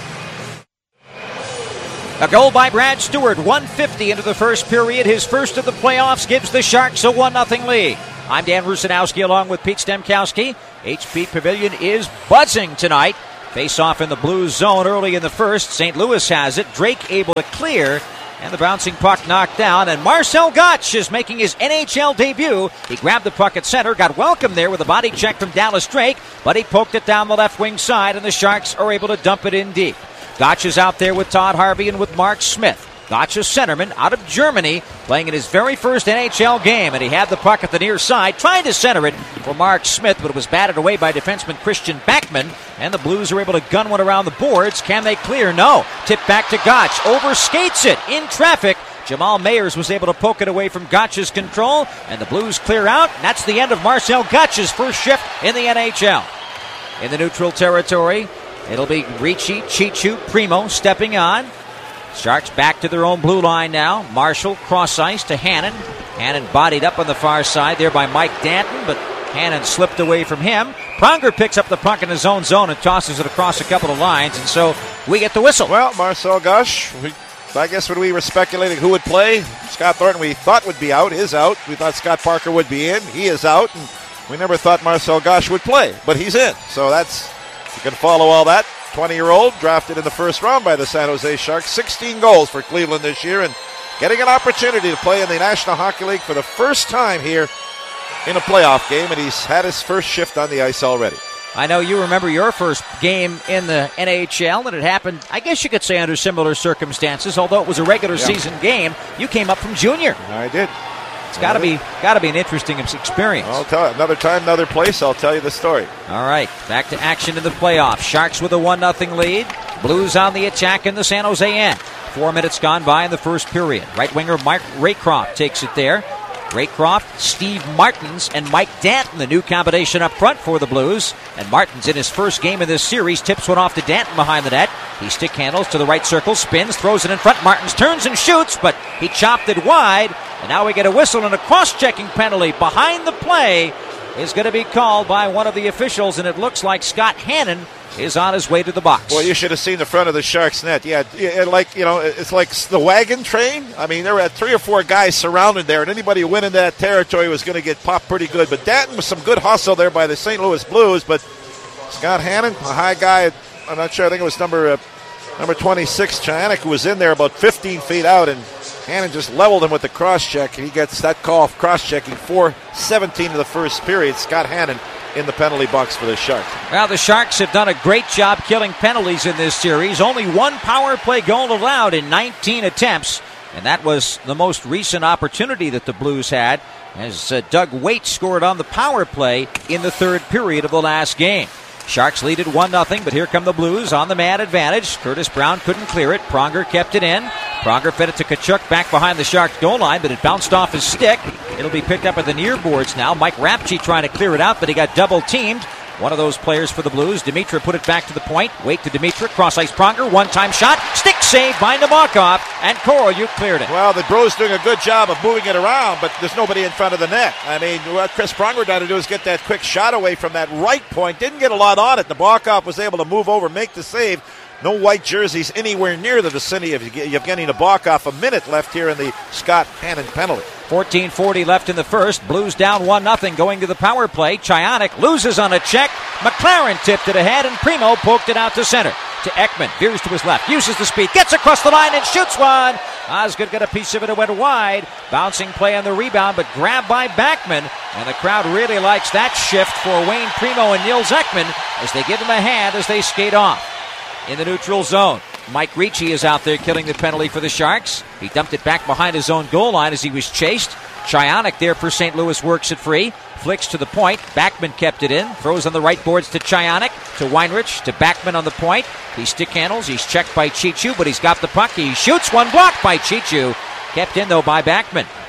A goal by Brad Stewart, one fifty into the first period. His first of the playoffs gives the Sharks a one nothing lead. I'm Dan Rusanowski along with Pete Stemkowski. H P Pavilion is buzzing tonight. Face off in the Blues zone early in the first. Saint Louis has it. Drake able to clear. And the bouncing puck knocked down. And Marcel Gottsch is making his N H L debut. He grabbed the puck at center, got welcomed there with a body check from Dallas Drake, but he poked it down the left wing side, and the Sharks are able to dump it in deep. Gottsch is out there with Todd Harvey and with Mark Smith. Gottsch, a centerman out of Germany, playing in his very first N H L game, and he had the puck at the near side, trying to center it for Mark Smith, but it was batted away by defenseman Christian Backman, and the Blues are able to gun one around the boards. Can they clear? No. Tip back to Gottsch, overskates it in traffic. Jamal Mayers was able to poke it away from Gottsch's control, and the Blues clear out, and that's the end of Marcel Gottsch's first shift in the N H L. In the neutral territory, it'll be Ricci, Chichu, Primo stepping on. Sharks back to their own blue line now. Marshall cross ice to Hannon. Hannon bodied up on the far side there by Mike Danton, but Hannon slipped away from him. Pronger picks up the puck in his own zone and tosses it across a couple of lines, and so we get the whistle. Well, Marcel Gottsch, we, I guess when we were speculating who would play, Scott Thornton we thought would be out, is out. We thought Scott Parker would be in. He is out, and we never thought Marcel Gottsch would play, but he's in. So that's, you can follow all that. twenty-year-old, drafted in the first round by the San Jose Sharks. sixteen goals for Cleveland this year, and getting an opportunity to play in the National Hockey League for the first time here in a playoff game, and he's had his first shift on the ice already. I know you remember your first game in the N H L, and it happened, I guess you could say, under similar circumstances. Although it was a regular yeah. season game, you came up from junior. I did. It's got to be got to be an interesting experience. I'll tell you. Another time, another place, I'll tell you the story. All right, back to action in the playoffs. Sharks with a one nothing lead. Blues on the attack in the San Jose end. Four minutes gone by in the first period. Right winger Mark Raycroft takes it there. Raycroft, Steve Martins, and Mike Danton, the new combination up front for the Blues. And Martins, in his first game in this series, tips one off to Danton behind the net. He stick handles to the right circle, spins, throws it in front. Martins turns and shoots, but he chopped it wide. And now we get a whistle and a cross-checking penalty behind the play is going to be called by one of the officials, and it looks like Scott Hannon is on his way to the box. Well, you should have seen the front of the Sharks net. Yeah, it, like, you know, it's like the wagon train. I mean, there were three or four guys surrounded there, and anybody who went into that territory was going to get popped pretty good. But Danton was some good hustle there by the Saint Louis Blues, but Scott Hannon, a high guy, I'm not sure, I think it was number uh, number twenty-six, Chianik, who was in there about fifteen feet out, and Hannon just leveled him with the cross-check, and he gets that call of cross-checking. four seventeen of the first period. Scott Hannon in the penalty box for the Sharks. Well, the Sharks have done a great job killing penalties in this series. Only one power play goal allowed in nineteen attempts, and that was the most recent opportunity that the Blues had, as uh, Doug Waite scored on the power play in the third period of the last game. Sharks lead at one nothing, but here come the Blues on the man advantage. Curtis Brown couldn't clear it. Pronger kept it in. Pronger fed it to Tkachuk back behind the Sharks goal line, but it bounced off his stick. It'll be picked up at the near boards now. Mike Rapchi trying to clear it out, but he got double teamed. One of those players for the Blues. Dimitra put it back to the point. Wait to Dimitra. Cross ice Pronger. One-time shot. Stick save by Nabokov. And Korolyuk cleared it. Well, the Blues doing a good job of moving it around, but there's nobody in front of the net. I mean, what Chris Pronger tried to do is get that quick shot away from that right point. Didn't get a lot on it. Nabokov was able to move over, make the save. No white jerseys anywhere near the vicinity of Yevgeny Nabokov. A minute left here in the Scott Hannon penalty. fourteen forty left in the first. Blues down one nothing going to the power play. Chianik loses on a check. McLaren tipped it ahead, and Primo poked it out to center. To Ekman. Veers to his left. Uses the speed. Gets across the line and shoots one. Osgood got a piece of it. It went wide. Bouncing play on the rebound, but grabbed by Backman. And the crowd really likes that shift for Wayne Primo and Nils Ekman as they give him a hand as they skate off. In the neutral zone, Mike Ricci is out there killing the penalty for the Sharks. He dumped it back behind his own goal line as he was chased. Chianik there for Saint Louis works it free. Flicks to the point. Backman kept it in. Throws on the right boards to Chianik. To Weinrich. To Backman on the point. He stick handles. He's checked by Chichu, but he's got the puck. He shoots one, blocked by Chichu. Kept in, though, by Backman.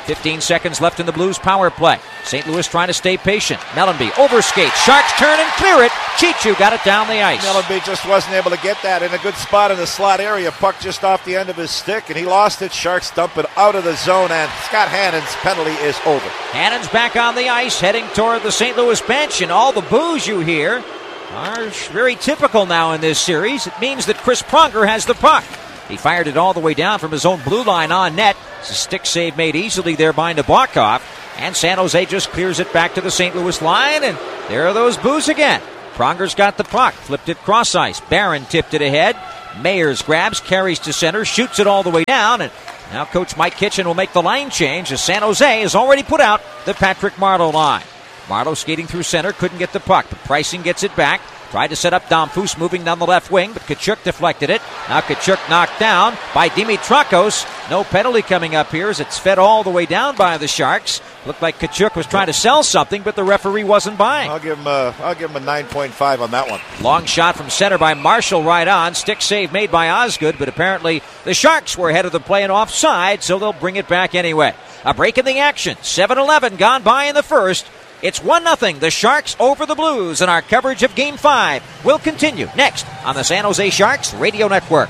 fifteen seconds left in the Blues power play. Saint Louis trying to stay patient. Mellanby overskates. Sharks turn and clear it. Chichu got it down the ice. Mellanby just wasn't able to get that in a good spot in the slot area. Puck just off the end of his stick, and he lost it. Sharks dump it out of the zone, and Scott Hannon's penalty is over. Hannon's back on the ice, heading toward the Saint Louis bench, and all the boos you hear are very typical now in this series. It means that Chris Pronger has the puck. He fired it all the way down from his own blue line on net. It's a stick save made easily there by Nabokov. And San Jose just clears it back to the Saint Louis line, and there are those boos again. Pronger's got the puck, flipped it cross ice. Barron tipped it ahead. Mayers grabs, carries to center, shoots it all the way down, and now Coach Mike Kitchen will make the line change as San Jose has already put out the Patrick Marleau line. Marleau skating through center, couldn't get the puck, but Pricing gets it back. Tried to set up Domfus moving down the left wing, but Tkachuk deflected it. Now Tkachuk knocked down by Dimitrakos. No penalty coming up here as it's fed all the way down by the Sharks. Looked like Tkachuk was trying to sell something, but the referee wasn't buying. I'll give him a, I'll give him a nine point five on that one. Long shot from center by Marshall right on. Stick save made by Osgood, but apparently the Sharks were ahead of the play and offside, so they'll bring it back anyway. A break in the action. seven eleven gone by in the first. It's one nothing, the Sharks over the Blues, and our coverage of Game five will continue next on the San Jose Sharks Radio Network.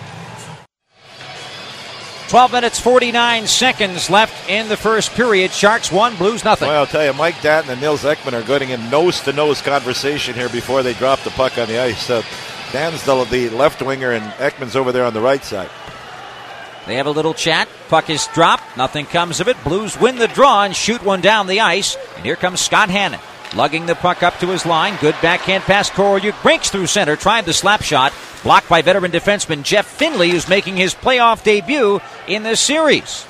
twelve minutes, forty-nine seconds left in the first period. Sharks one, Blues nothing. Well, I'll tell you, Mike Datton and Nils Ekman are getting in nose-to-nose conversation here before they drop the puck on the ice. Uh, Dan's the, the left winger, and Ekman's over there on the right side. They have a little chat. Puck is dropped. Nothing comes of it. Blues win the draw and shoot one down the ice. And here comes Scott Hannon, lugging the puck up to his line. Good backhand pass. Korolyuk breaks through center. Tried the slap shot. Blocked by veteran defenseman Jeff Finley, who's making his playoff debut in this series.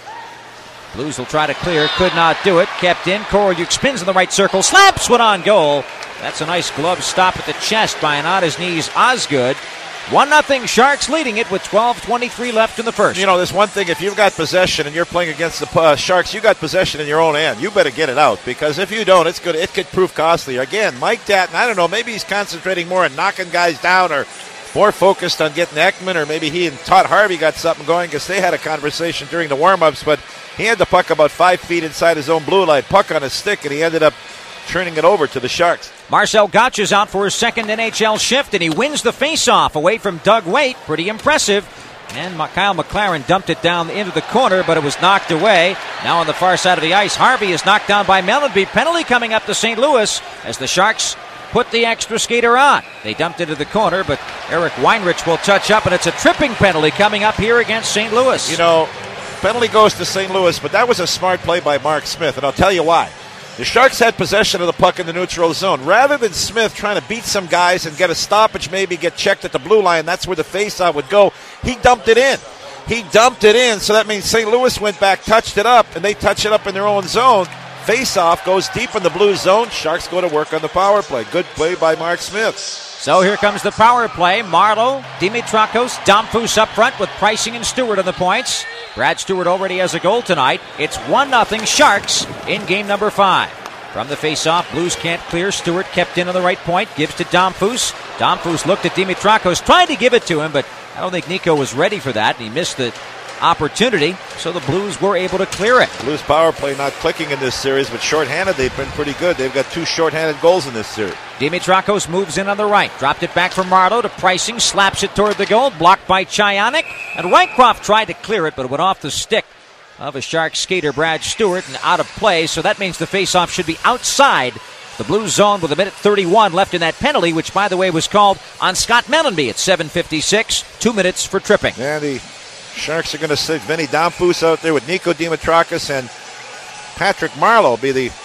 Blues will try to clear. Could not do it. Kept in. Korolyuk spins in the right circle. Slaps one on goal. That's a nice glove stop at the chest by an on-his-knees Osgood. one nothing Sharks leading it with twelve twenty-three left in the first. You know, there's one thing. If you've got possession and you're playing against the uh, Sharks, you got possession in your own end. You better get it out, because if you don't, it's good. It could prove costly. Again, Mike Datton, I don't know, maybe he's concentrating more on knocking guys down or more focused on getting Ekman, or maybe he and Todd Harvey got something going because they had a conversation during the warm-ups, but he had the puck about five feet inside his own blue line, puck on his stick, and he ended up turning it over to the Sharks. Marcel Gottsch is out for his second N H L shift, and he wins the face-off away from Doug Waite. Pretty impressive. And Kyle McLaren dumped it down into the corner, but it was knocked away. Now on the far side of the ice, Harvey is knocked down by Mellanby. Penalty coming up to Saint Louis as the Sharks put the extra skater on. They dumped it to the corner, but Eric Weinrich will touch up, and it's a tripping penalty coming up here against Saint Louis. You know, penalty goes to Saint Louis, but that was a smart play by Mark Smith, and I'll tell you why. The Sharks had possession of the puck in the neutral zone. Rather than Smith trying to beat some guys and get a stoppage, maybe get checked at the blue line, that's where the faceoff would go, he dumped it in. He dumped it in, so that means Saint Louis went back, touched it up, and they touch it up in their own zone. Faceoff goes deep in the blue zone. Sharks go to work on the power play. Good play by Mark Smith. So here comes the power play. Marleau, Dimitrakos, Domfus up front with Pricing and Stewart on the points. Brad Stewart already has a goal tonight. It's one nothing Sharks in game number five. From the face-off, Blues can't clear. Stewart kept in on the right point, gives to Domfus. Domfus looked at Dimitrakos, tried to give it to him, but I don't think Nico was ready for that, and he missed the opportunity, so the Blues were able to clear it. Blues power play not clicking in this series, but shorthanded they've been pretty good. They've got two shorthanded goals in this series. Dimitrakos moves in on the right, dropped it back from Marleau to Pricing, slaps it toward the goal, blocked by Chayonic, and Wycroft tried to clear it, but it went off the stick of a Sharks skater, Brad Stewart, and out of play, so that means the faceoff should be outside the Blues zone with a minute thirty-one left in that penalty, which, by the way, was called on Scott Mellanby at seven fifty-six, two minutes for tripping. And the Sharks are going to sit Vinny Domfus out there with Nico Dimitrakos and Patrick Marleau be the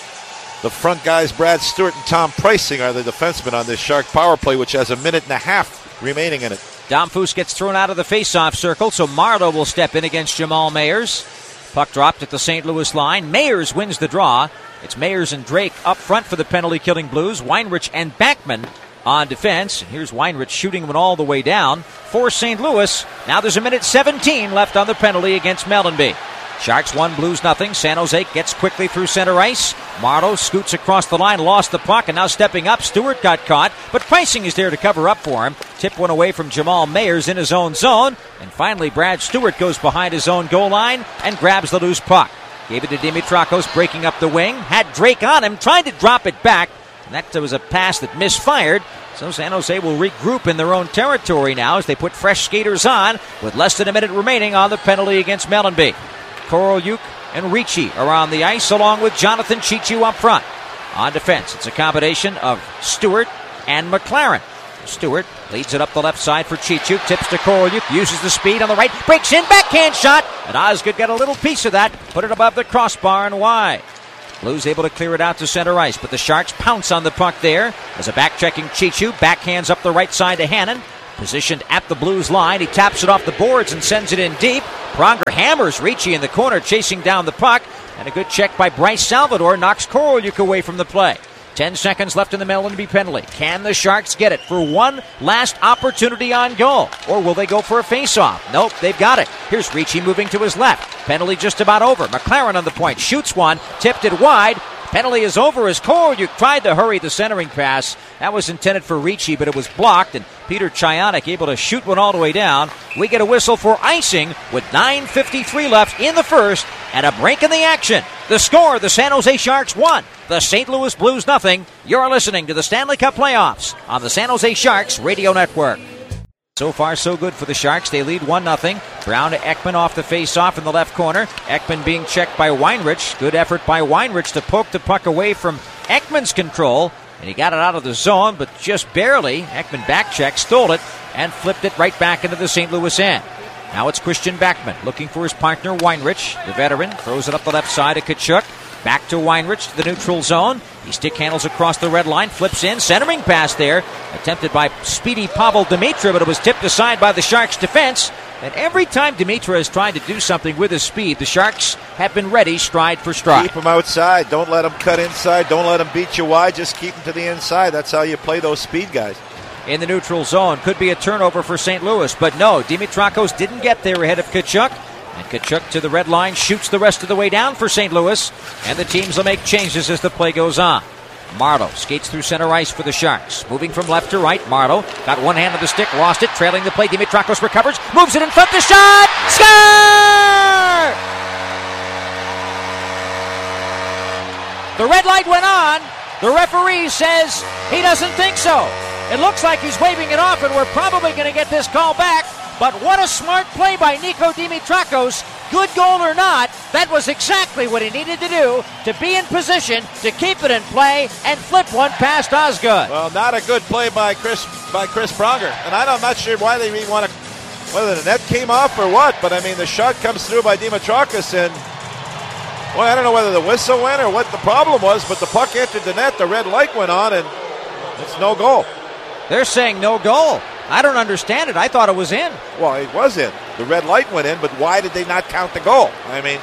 the front guys. Brad Stewart and Tom Pricing are the defensemen on this Shark power play, which has a minute and a half remaining in it. Domfus gets thrown out of the face-off circle, so Marleau will step in against Jamal Mayers. Puck dropped at the Saint Louis line. Mayers wins the draw. It's Mayers and Drake up front for the penalty-killing Blues. Weinrich and Backman on defense. Here's Weinrich shooting one all the way down for Saint Louis. Now there's a minute seventeen left on the penalty against Mellanby. Sharks one, Blues nothing. San Jose gets quickly through center ice. Marleau scoots across the line, lost the puck, and now stepping up. Stewart got caught, but Pricing is there to cover up for him. Tip one away from Jamal Mayers in his own zone. And finally, Brad Stewart goes behind his own goal line and grabs the loose puck. Gave it to Dimitrakos, breaking up the wing. Had Drake on him, tried to drop it back. And that was a pass that misfired. So San Jose will regroup in their own territory now as they put fresh skaters on with less than a minute remaining on the penalty against Mellanby. Korolyuk and Ricci are on the ice along with Jonathan Cheechoo up front. On defense, it's a combination of Stewart and McLaren. Stewart leads it up the left side for Cheechoo. Tips to Korolyuk. Uses the speed on the right. Breaks in. Backhand shot. And Osgood got a little piece of that. Put it above the crossbar and wide. Blues able to clear it out to center ice. But the Sharks pounce on the puck there. As a back-checking Cheechoo. Backhands up the right side to Hannon. Positioned at the Blues line. He taps it off the boards and sends it in deep. Pronger hammers Ricci in the corner, chasing down the puck. And a good check by Bryce Salvador knocks Korolyuk away from the play. Ten seconds left in the Mellanby penalty. Can the Sharks get it for one last opportunity on goal? Or will they go for a face-off? Nope, they've got it. Here's Ricci moving to his left. Penalty just about over. McLaren on the point. Shoots one. Tipped it wide. Penalty is over as Korolyuk tried to hurry the centering pass. That was intended for Ricci, but it was blocked, and Peter Chayonik able to shoot one all the way down. We get a whistle for icing with nine fifty-three left in the first and a break in the action. The score, the San Jose Sharks one, the Saint Louis Blues nothing. You're listening to the Stanley Cup Playoffs on the San Jose Sharks Radio Network. So far, so good for the Sharks. They lead one nothing. Brown to Ekman off the face-off in the left corner. Ekman being checked by Weinrich. Good effort by Weinrich to poke the puck away from Ekman's control. And he got it out of the zone, but just barely. Ekman back-checked, stole it, and flipped it right back into the Saint Louis end. Now it's Christian Backman looking for his partner, Weinrich. The veteran throws it up the left side to Tkachuk. Back to Weinrich to the neutral zone. He stick handles across the red line, flips in, centering pass there. Attempted by speedy Pavel Dimitra, but it was tipped aside by the Sharks' defense. And every time Dimitra has tried to do something with his speed, the Sharks have been ready stride for stride. Keep him outside. Don't let him cut inside. Don't let him beat you wide. Just keep him to the inside. That's how you play those speed guys. In the neutral zone, could be a turnover for Saint Louis, but no, Dimitrakos didn't get there ahead of Tkachuk. And Tkachuk to the red line, shoots the rest of the way down for Saint Louis. And the teams will make changes as the play goes on. Marleau skates through center ice for the Sharks. Moving from left to right, Marleau got one hand on the stick, lost it, trailing the play. Dimitrakos recovers, moves it in front, the shot! Score! The red light went on. The referee says he doesn't think so. It looks like he's waving it off, and we're probably going to get this call back. But what a smart play by Nico Dimitrakos. Good goal or not, that was exactly what he needed to do to be in position to keep it in play and flip one past Osgood. Well, not a good play by Chris by Chris Pronger. And I'm not sure why they even want to, whether the net came off or what, but I mean, the shot comes through by Dimitrakos, and well, I don't know whether the whistle went or what the problem was, but the puck entered the net, the red light went on, and it's no goal. They're saying no goal. I don't understand it. I thought it was in. Well, it was in. The red light went in, but why did they not count the goal? I mean,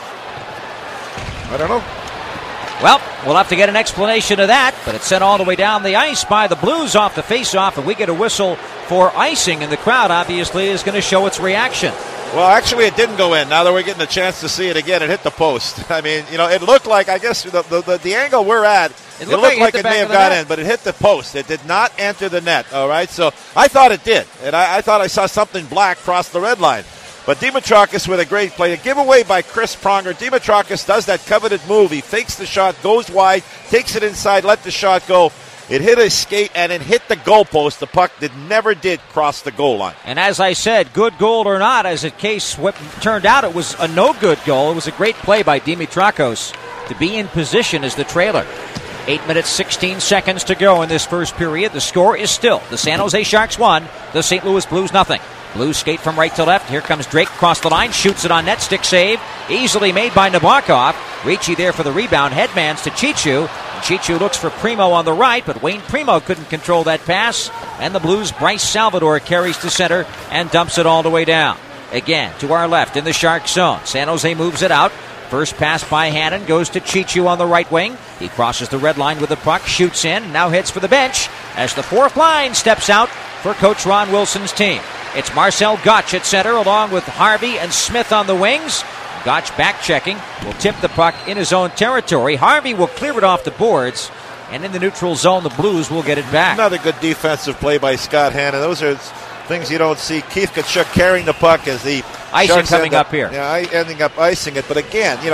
I don't know. Well, we'll have to get an explanation of that, but it's sent all the way down the ice by the Blues off the faceoff, and we get a whistle for icing, and the crowd obviously is going to show its reaction. Well, actually, it didn't go in. Now that we're getting a chance to see it again, it hit the post. I mean, you know, it looked like, I guess, the the, the, the angle we're at, it looked, it looked like, like it may have got net. in, but it hit the post. It did not enter the net, all right? So I thought it did, and I, I thought I saw something black cross the red line. But Dimitrakos with a great play. A giveaway by Chris Pronger. Dimitrakos does that coveted move. He fakes the shot, goes wide, takes it inside, let the shot go. It hit his skate, and it hit the goalpost. The puck did never did cross the goal line. And as I said, good goal or not, as the case turned out, it was a no-good goal. It was a great play by Dimitrakos to be in position as the trailer. Eight minutes, sixteen seconds to go in this first period. The score is still the San Jose Sharks one, the Saint Louis Blues nothing. Blues skate from right to left. Here comes Drake across the line, shoots it on net, stick save. Easily made by Nabokov. Ricci there for the rebound, headmans to Cheechoo. Cheechoo looks for Primo on the right, but Wayne Primo couldn't control that pass. And the Blues' Bryce Salvador carries to center and dumps it all the way down. Again, to our left in the Shark zone. San Jose moves it out. First pass by Hannon goes to Cheechoo on the right wing. He crosses the red line with the puck, shoots in, and now heads for the bench as the fourth line steps out for Coach Ron Wilson's team. It's Marcel Gottsch at center along with Harvey and Smith on the wings. Gottsch back-checking, will tip the puck in his own territory. Harvey will clear it off the boards, and in the neutral zone, the Blues will get it back. Another good defensive play by Scott Hannon. Those are things you don't see. Keith Tkachuk carrying the puck as the icing Sharks coming up, up here. Yeah, ending up icing it. But again, you know,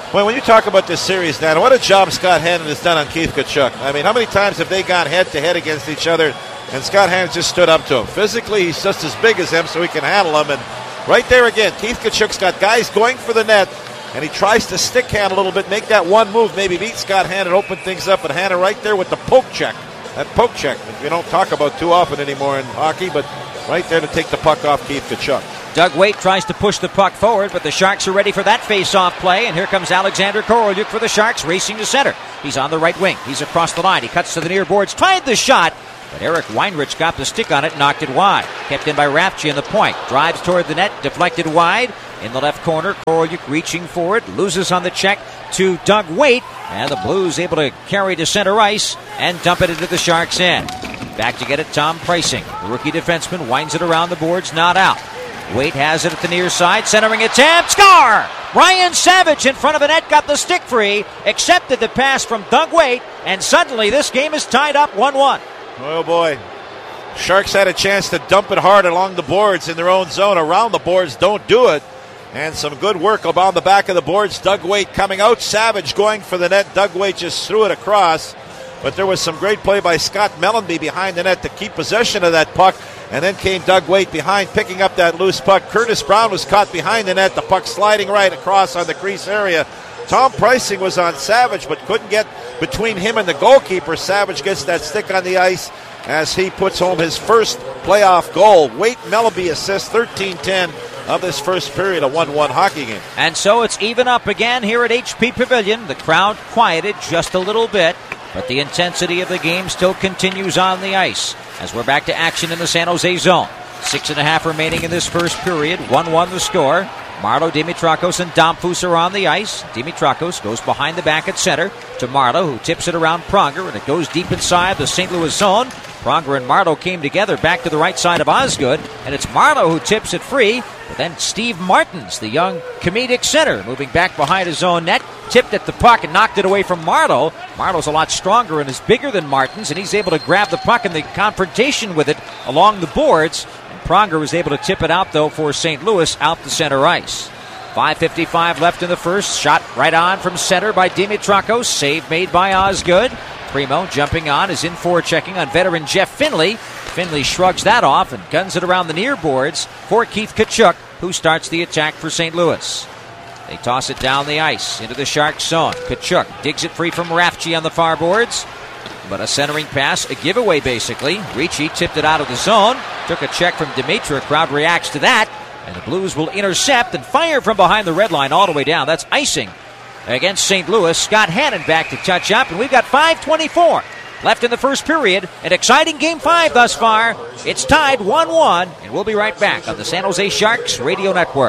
Well, when you talk about this series, Dan, what a job Scott Hannon has done on Keith Tkachuk. I mean, how many times have they gone head-to-head against each other, and Scott Hannon just stood up to him? Physically, he's just as big as him, so he can handle him. And right there again, Keith Tkachuk's got guys going for the net, and he tries to stick hand a little bit, make that one move, maybe beat Scott Hannon, open things up, and Hannon right there with the poke check. That poke check that we don't talk about too often anymore in hockey, but right there to take the puck off Keith Tkachuk. Doug Waite tries to push the puck forward, but the Sharks are ready for that face-off play, and here comes Alexander Korolyuk for the Sharks, racing to center. He's on the right wing. He's across the line. He cuts to the near boards, tried the shot, but Eric Weinrich got the stick on it and knocked it wide. Kept in by Rafchi on the point. Drives toward the net, deflected wide. In the left corner, Korolyuk reaching for it, loses on the check to Doug Waite, and the Blues able to carry to center ice and dump it into the Sharks' end. Back to get it, Tom Preissing. The rookie defenseman winds it around the boards, not out. Waite has it at the near side, centering attempt, score! Ryan Savage in front of the net, got the stick free, accepted the pass from Doug Waite, and suddenly this game is tied up one one. Oh boy. Sharks had a chance to dump it hard along the boards in their own zone. Around the boards, don't do it. And some good work about the back of the boards. Doug Waite coming out, Savage going for the net. Doug Waite just threw it across. But there was some great play by Scott Mellanby behind the net to keep possession of that puck. And then came Doug Waite behind, picking up that loose puck. Curtis Brown was caught behind the net, the puck sliding right across on the crease area. Tom Preissing was on Savage, but couldn't get between him and the goalkeeper. Savage gets that stick on the ice as he puts home his first playoff goal. Waite Mellanby assists, thirteen ten of this first period, a one one hockey game. And so it's even up again here at H P Pavilion. The crowd quieted just a little bit, but the intensity of the game still continues on the ice as we're back to action in the San Jose zone. Six and a half remaining in this first period. one one the score. Marleau, Dimitrakos, and Domfus are on the ice. Dimitrakos goes behind the back at center to Marleau, who tips it around Pronger, and it goes deep inside the Saint Louis zone. Pronger and Marleau came together back to the right side of Osgood, and it's Marleau who tips it free. But then Steve Martins, the young comedic center, moving back behind his own net, tipped at the puck and knocked it away from Marleau. Marleau's a lot stronger and is bigger than Martins, and he's able to grab the puck in the confrontation with it along the boards. And Pronger was able to tip it out, though, for Saint Louis out to center ice. five fifty-five left in the first. Shot right on from center by Dimitrakos. Save made by Osgood. Primo jumping on is in forechecking on veteran Jeff Finley. Finley shrugs that off and guns it around the near boards for Keith Tkachuk, who starts the attack for Saint Louis. They toss it down the ice into the Sharks zone. Tkachuk digs it free from Rafchi on the far boards, but a centering pass, a giveaway basically. Ricci tipped it out of the zone, took a check from Dimitra. Crowd reacts to that, and the Blues will intercept and fire from behind the red line all the way down. That's icing against Saint Louis. Scott Hannon back to touch up, and we've got five twenty-four left in the first period. An exciting game five thus far. It's tied one one, and we'll be right back on the San Jose Sharks Radio Network.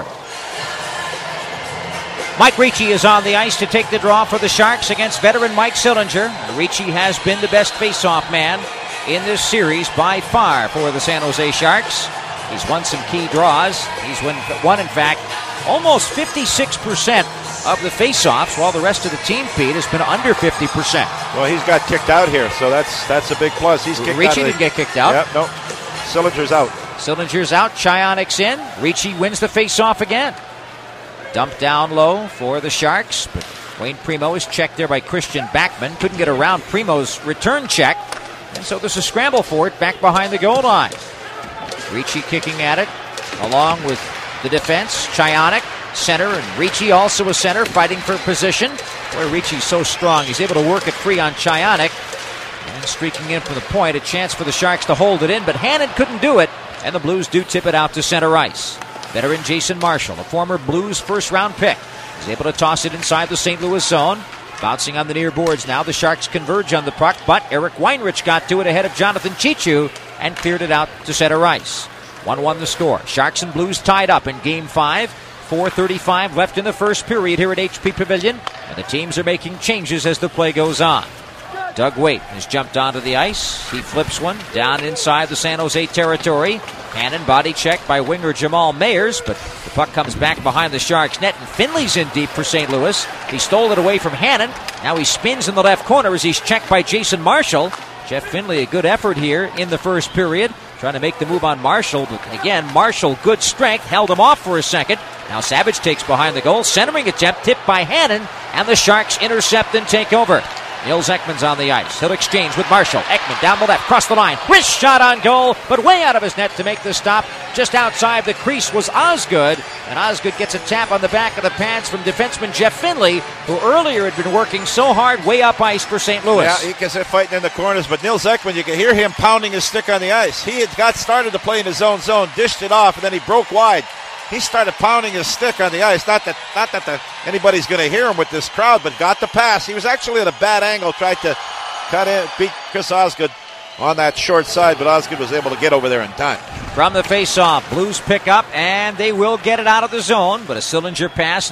Mike Ricci is on the ice to take the draw for the Sharks against veteran Mike Sillinger. Ricci has been the best face-off man in this series by far for the San Jose Sharks. He's won some key draws. He's won, won in fact, almost fifty-six percent of the face-offs, while the rest of the team, Pete, has been under fifty percent. Well, he's got kicked out here, so that's that's a big plus. He's kicked Ricci out. didn't get kicked out. Yep, no. Sillinger's out. Sillinger's out. Chionik's in. Ricci wins the face-off again. Dumped down low for the Sharks, but Wayne Primo is checked there by Christian Backman. Couldn't get around Primo's return check, and so there's a scramble for it back behind the goal line. Ricci kicking at it, along with the defense. Chionik, center, and Ricci also a center, fighting for position. Where Ricci's so strong, he's able to work it free on Chionik. And streaking in from the point, a chance for the Sharks to hold it in, but Hannon couldn't do it, and the Blues do tip it out to center ice. Veteran Jason Marshall, a former Blues first-round pick, is able to toss it inside the Saint Louis zone. Bouncing on the near boards now, the Sharks converge on the puck, but Eric Weinrich got to it ahead of Jonathan Chichu and cleared it out to center ice. one one the score. Sharks and Blues tied up in Game five. four thirty-five left in the first period here at H P Pavilion, and the teams are making changes as the play goes on. Doug Waite has jumped onto the ice. He flips one down inside the San Jose territory. Hannon body checked by winger Jamal Mayers, but the puck comes back behind the Sharks net, and Finley's in deep for Saint Louis. He stole it away from Hannon. Now he spins in the left corner as he's checked by Jason Marshall. Jeff Finley, a good effort here in the first period. trying to make the move on Marshall. But again, Marshall, good strength, held him off for a second. Now Savage takes behind the goal. Centering attempt tipped by Hannon, and the Sharks intercept and take over. Nils Ekman's on the ice. He'll exchange with Marshall. Ekman down the left, cross the line. Wrist shot on goal, but way out of his net to make the stop. Just outside the crease was Osgood, and Osgood gets a tap on the back of the pads from defenseman Jeff Finley, who earlier had been working so hard way up ice for Saint Louis. Yeah, he gets it fighting in the corners, but Nils Ekman, you can hear him pounding his stick on the ice. He had got started to play in his own zone, dished it off, and then he broke wide. He started pounding his stick on the ice. Not that not that the, anybody's going to hear him with this crowd, but got the pass. He was actually at a bad angle, tried to cut in, beat Chris Osgood on that short side, but Osgood was able to get over there in time. From the face-off, Blues pick up, and they will get it out of the zone, but a Sillinger pass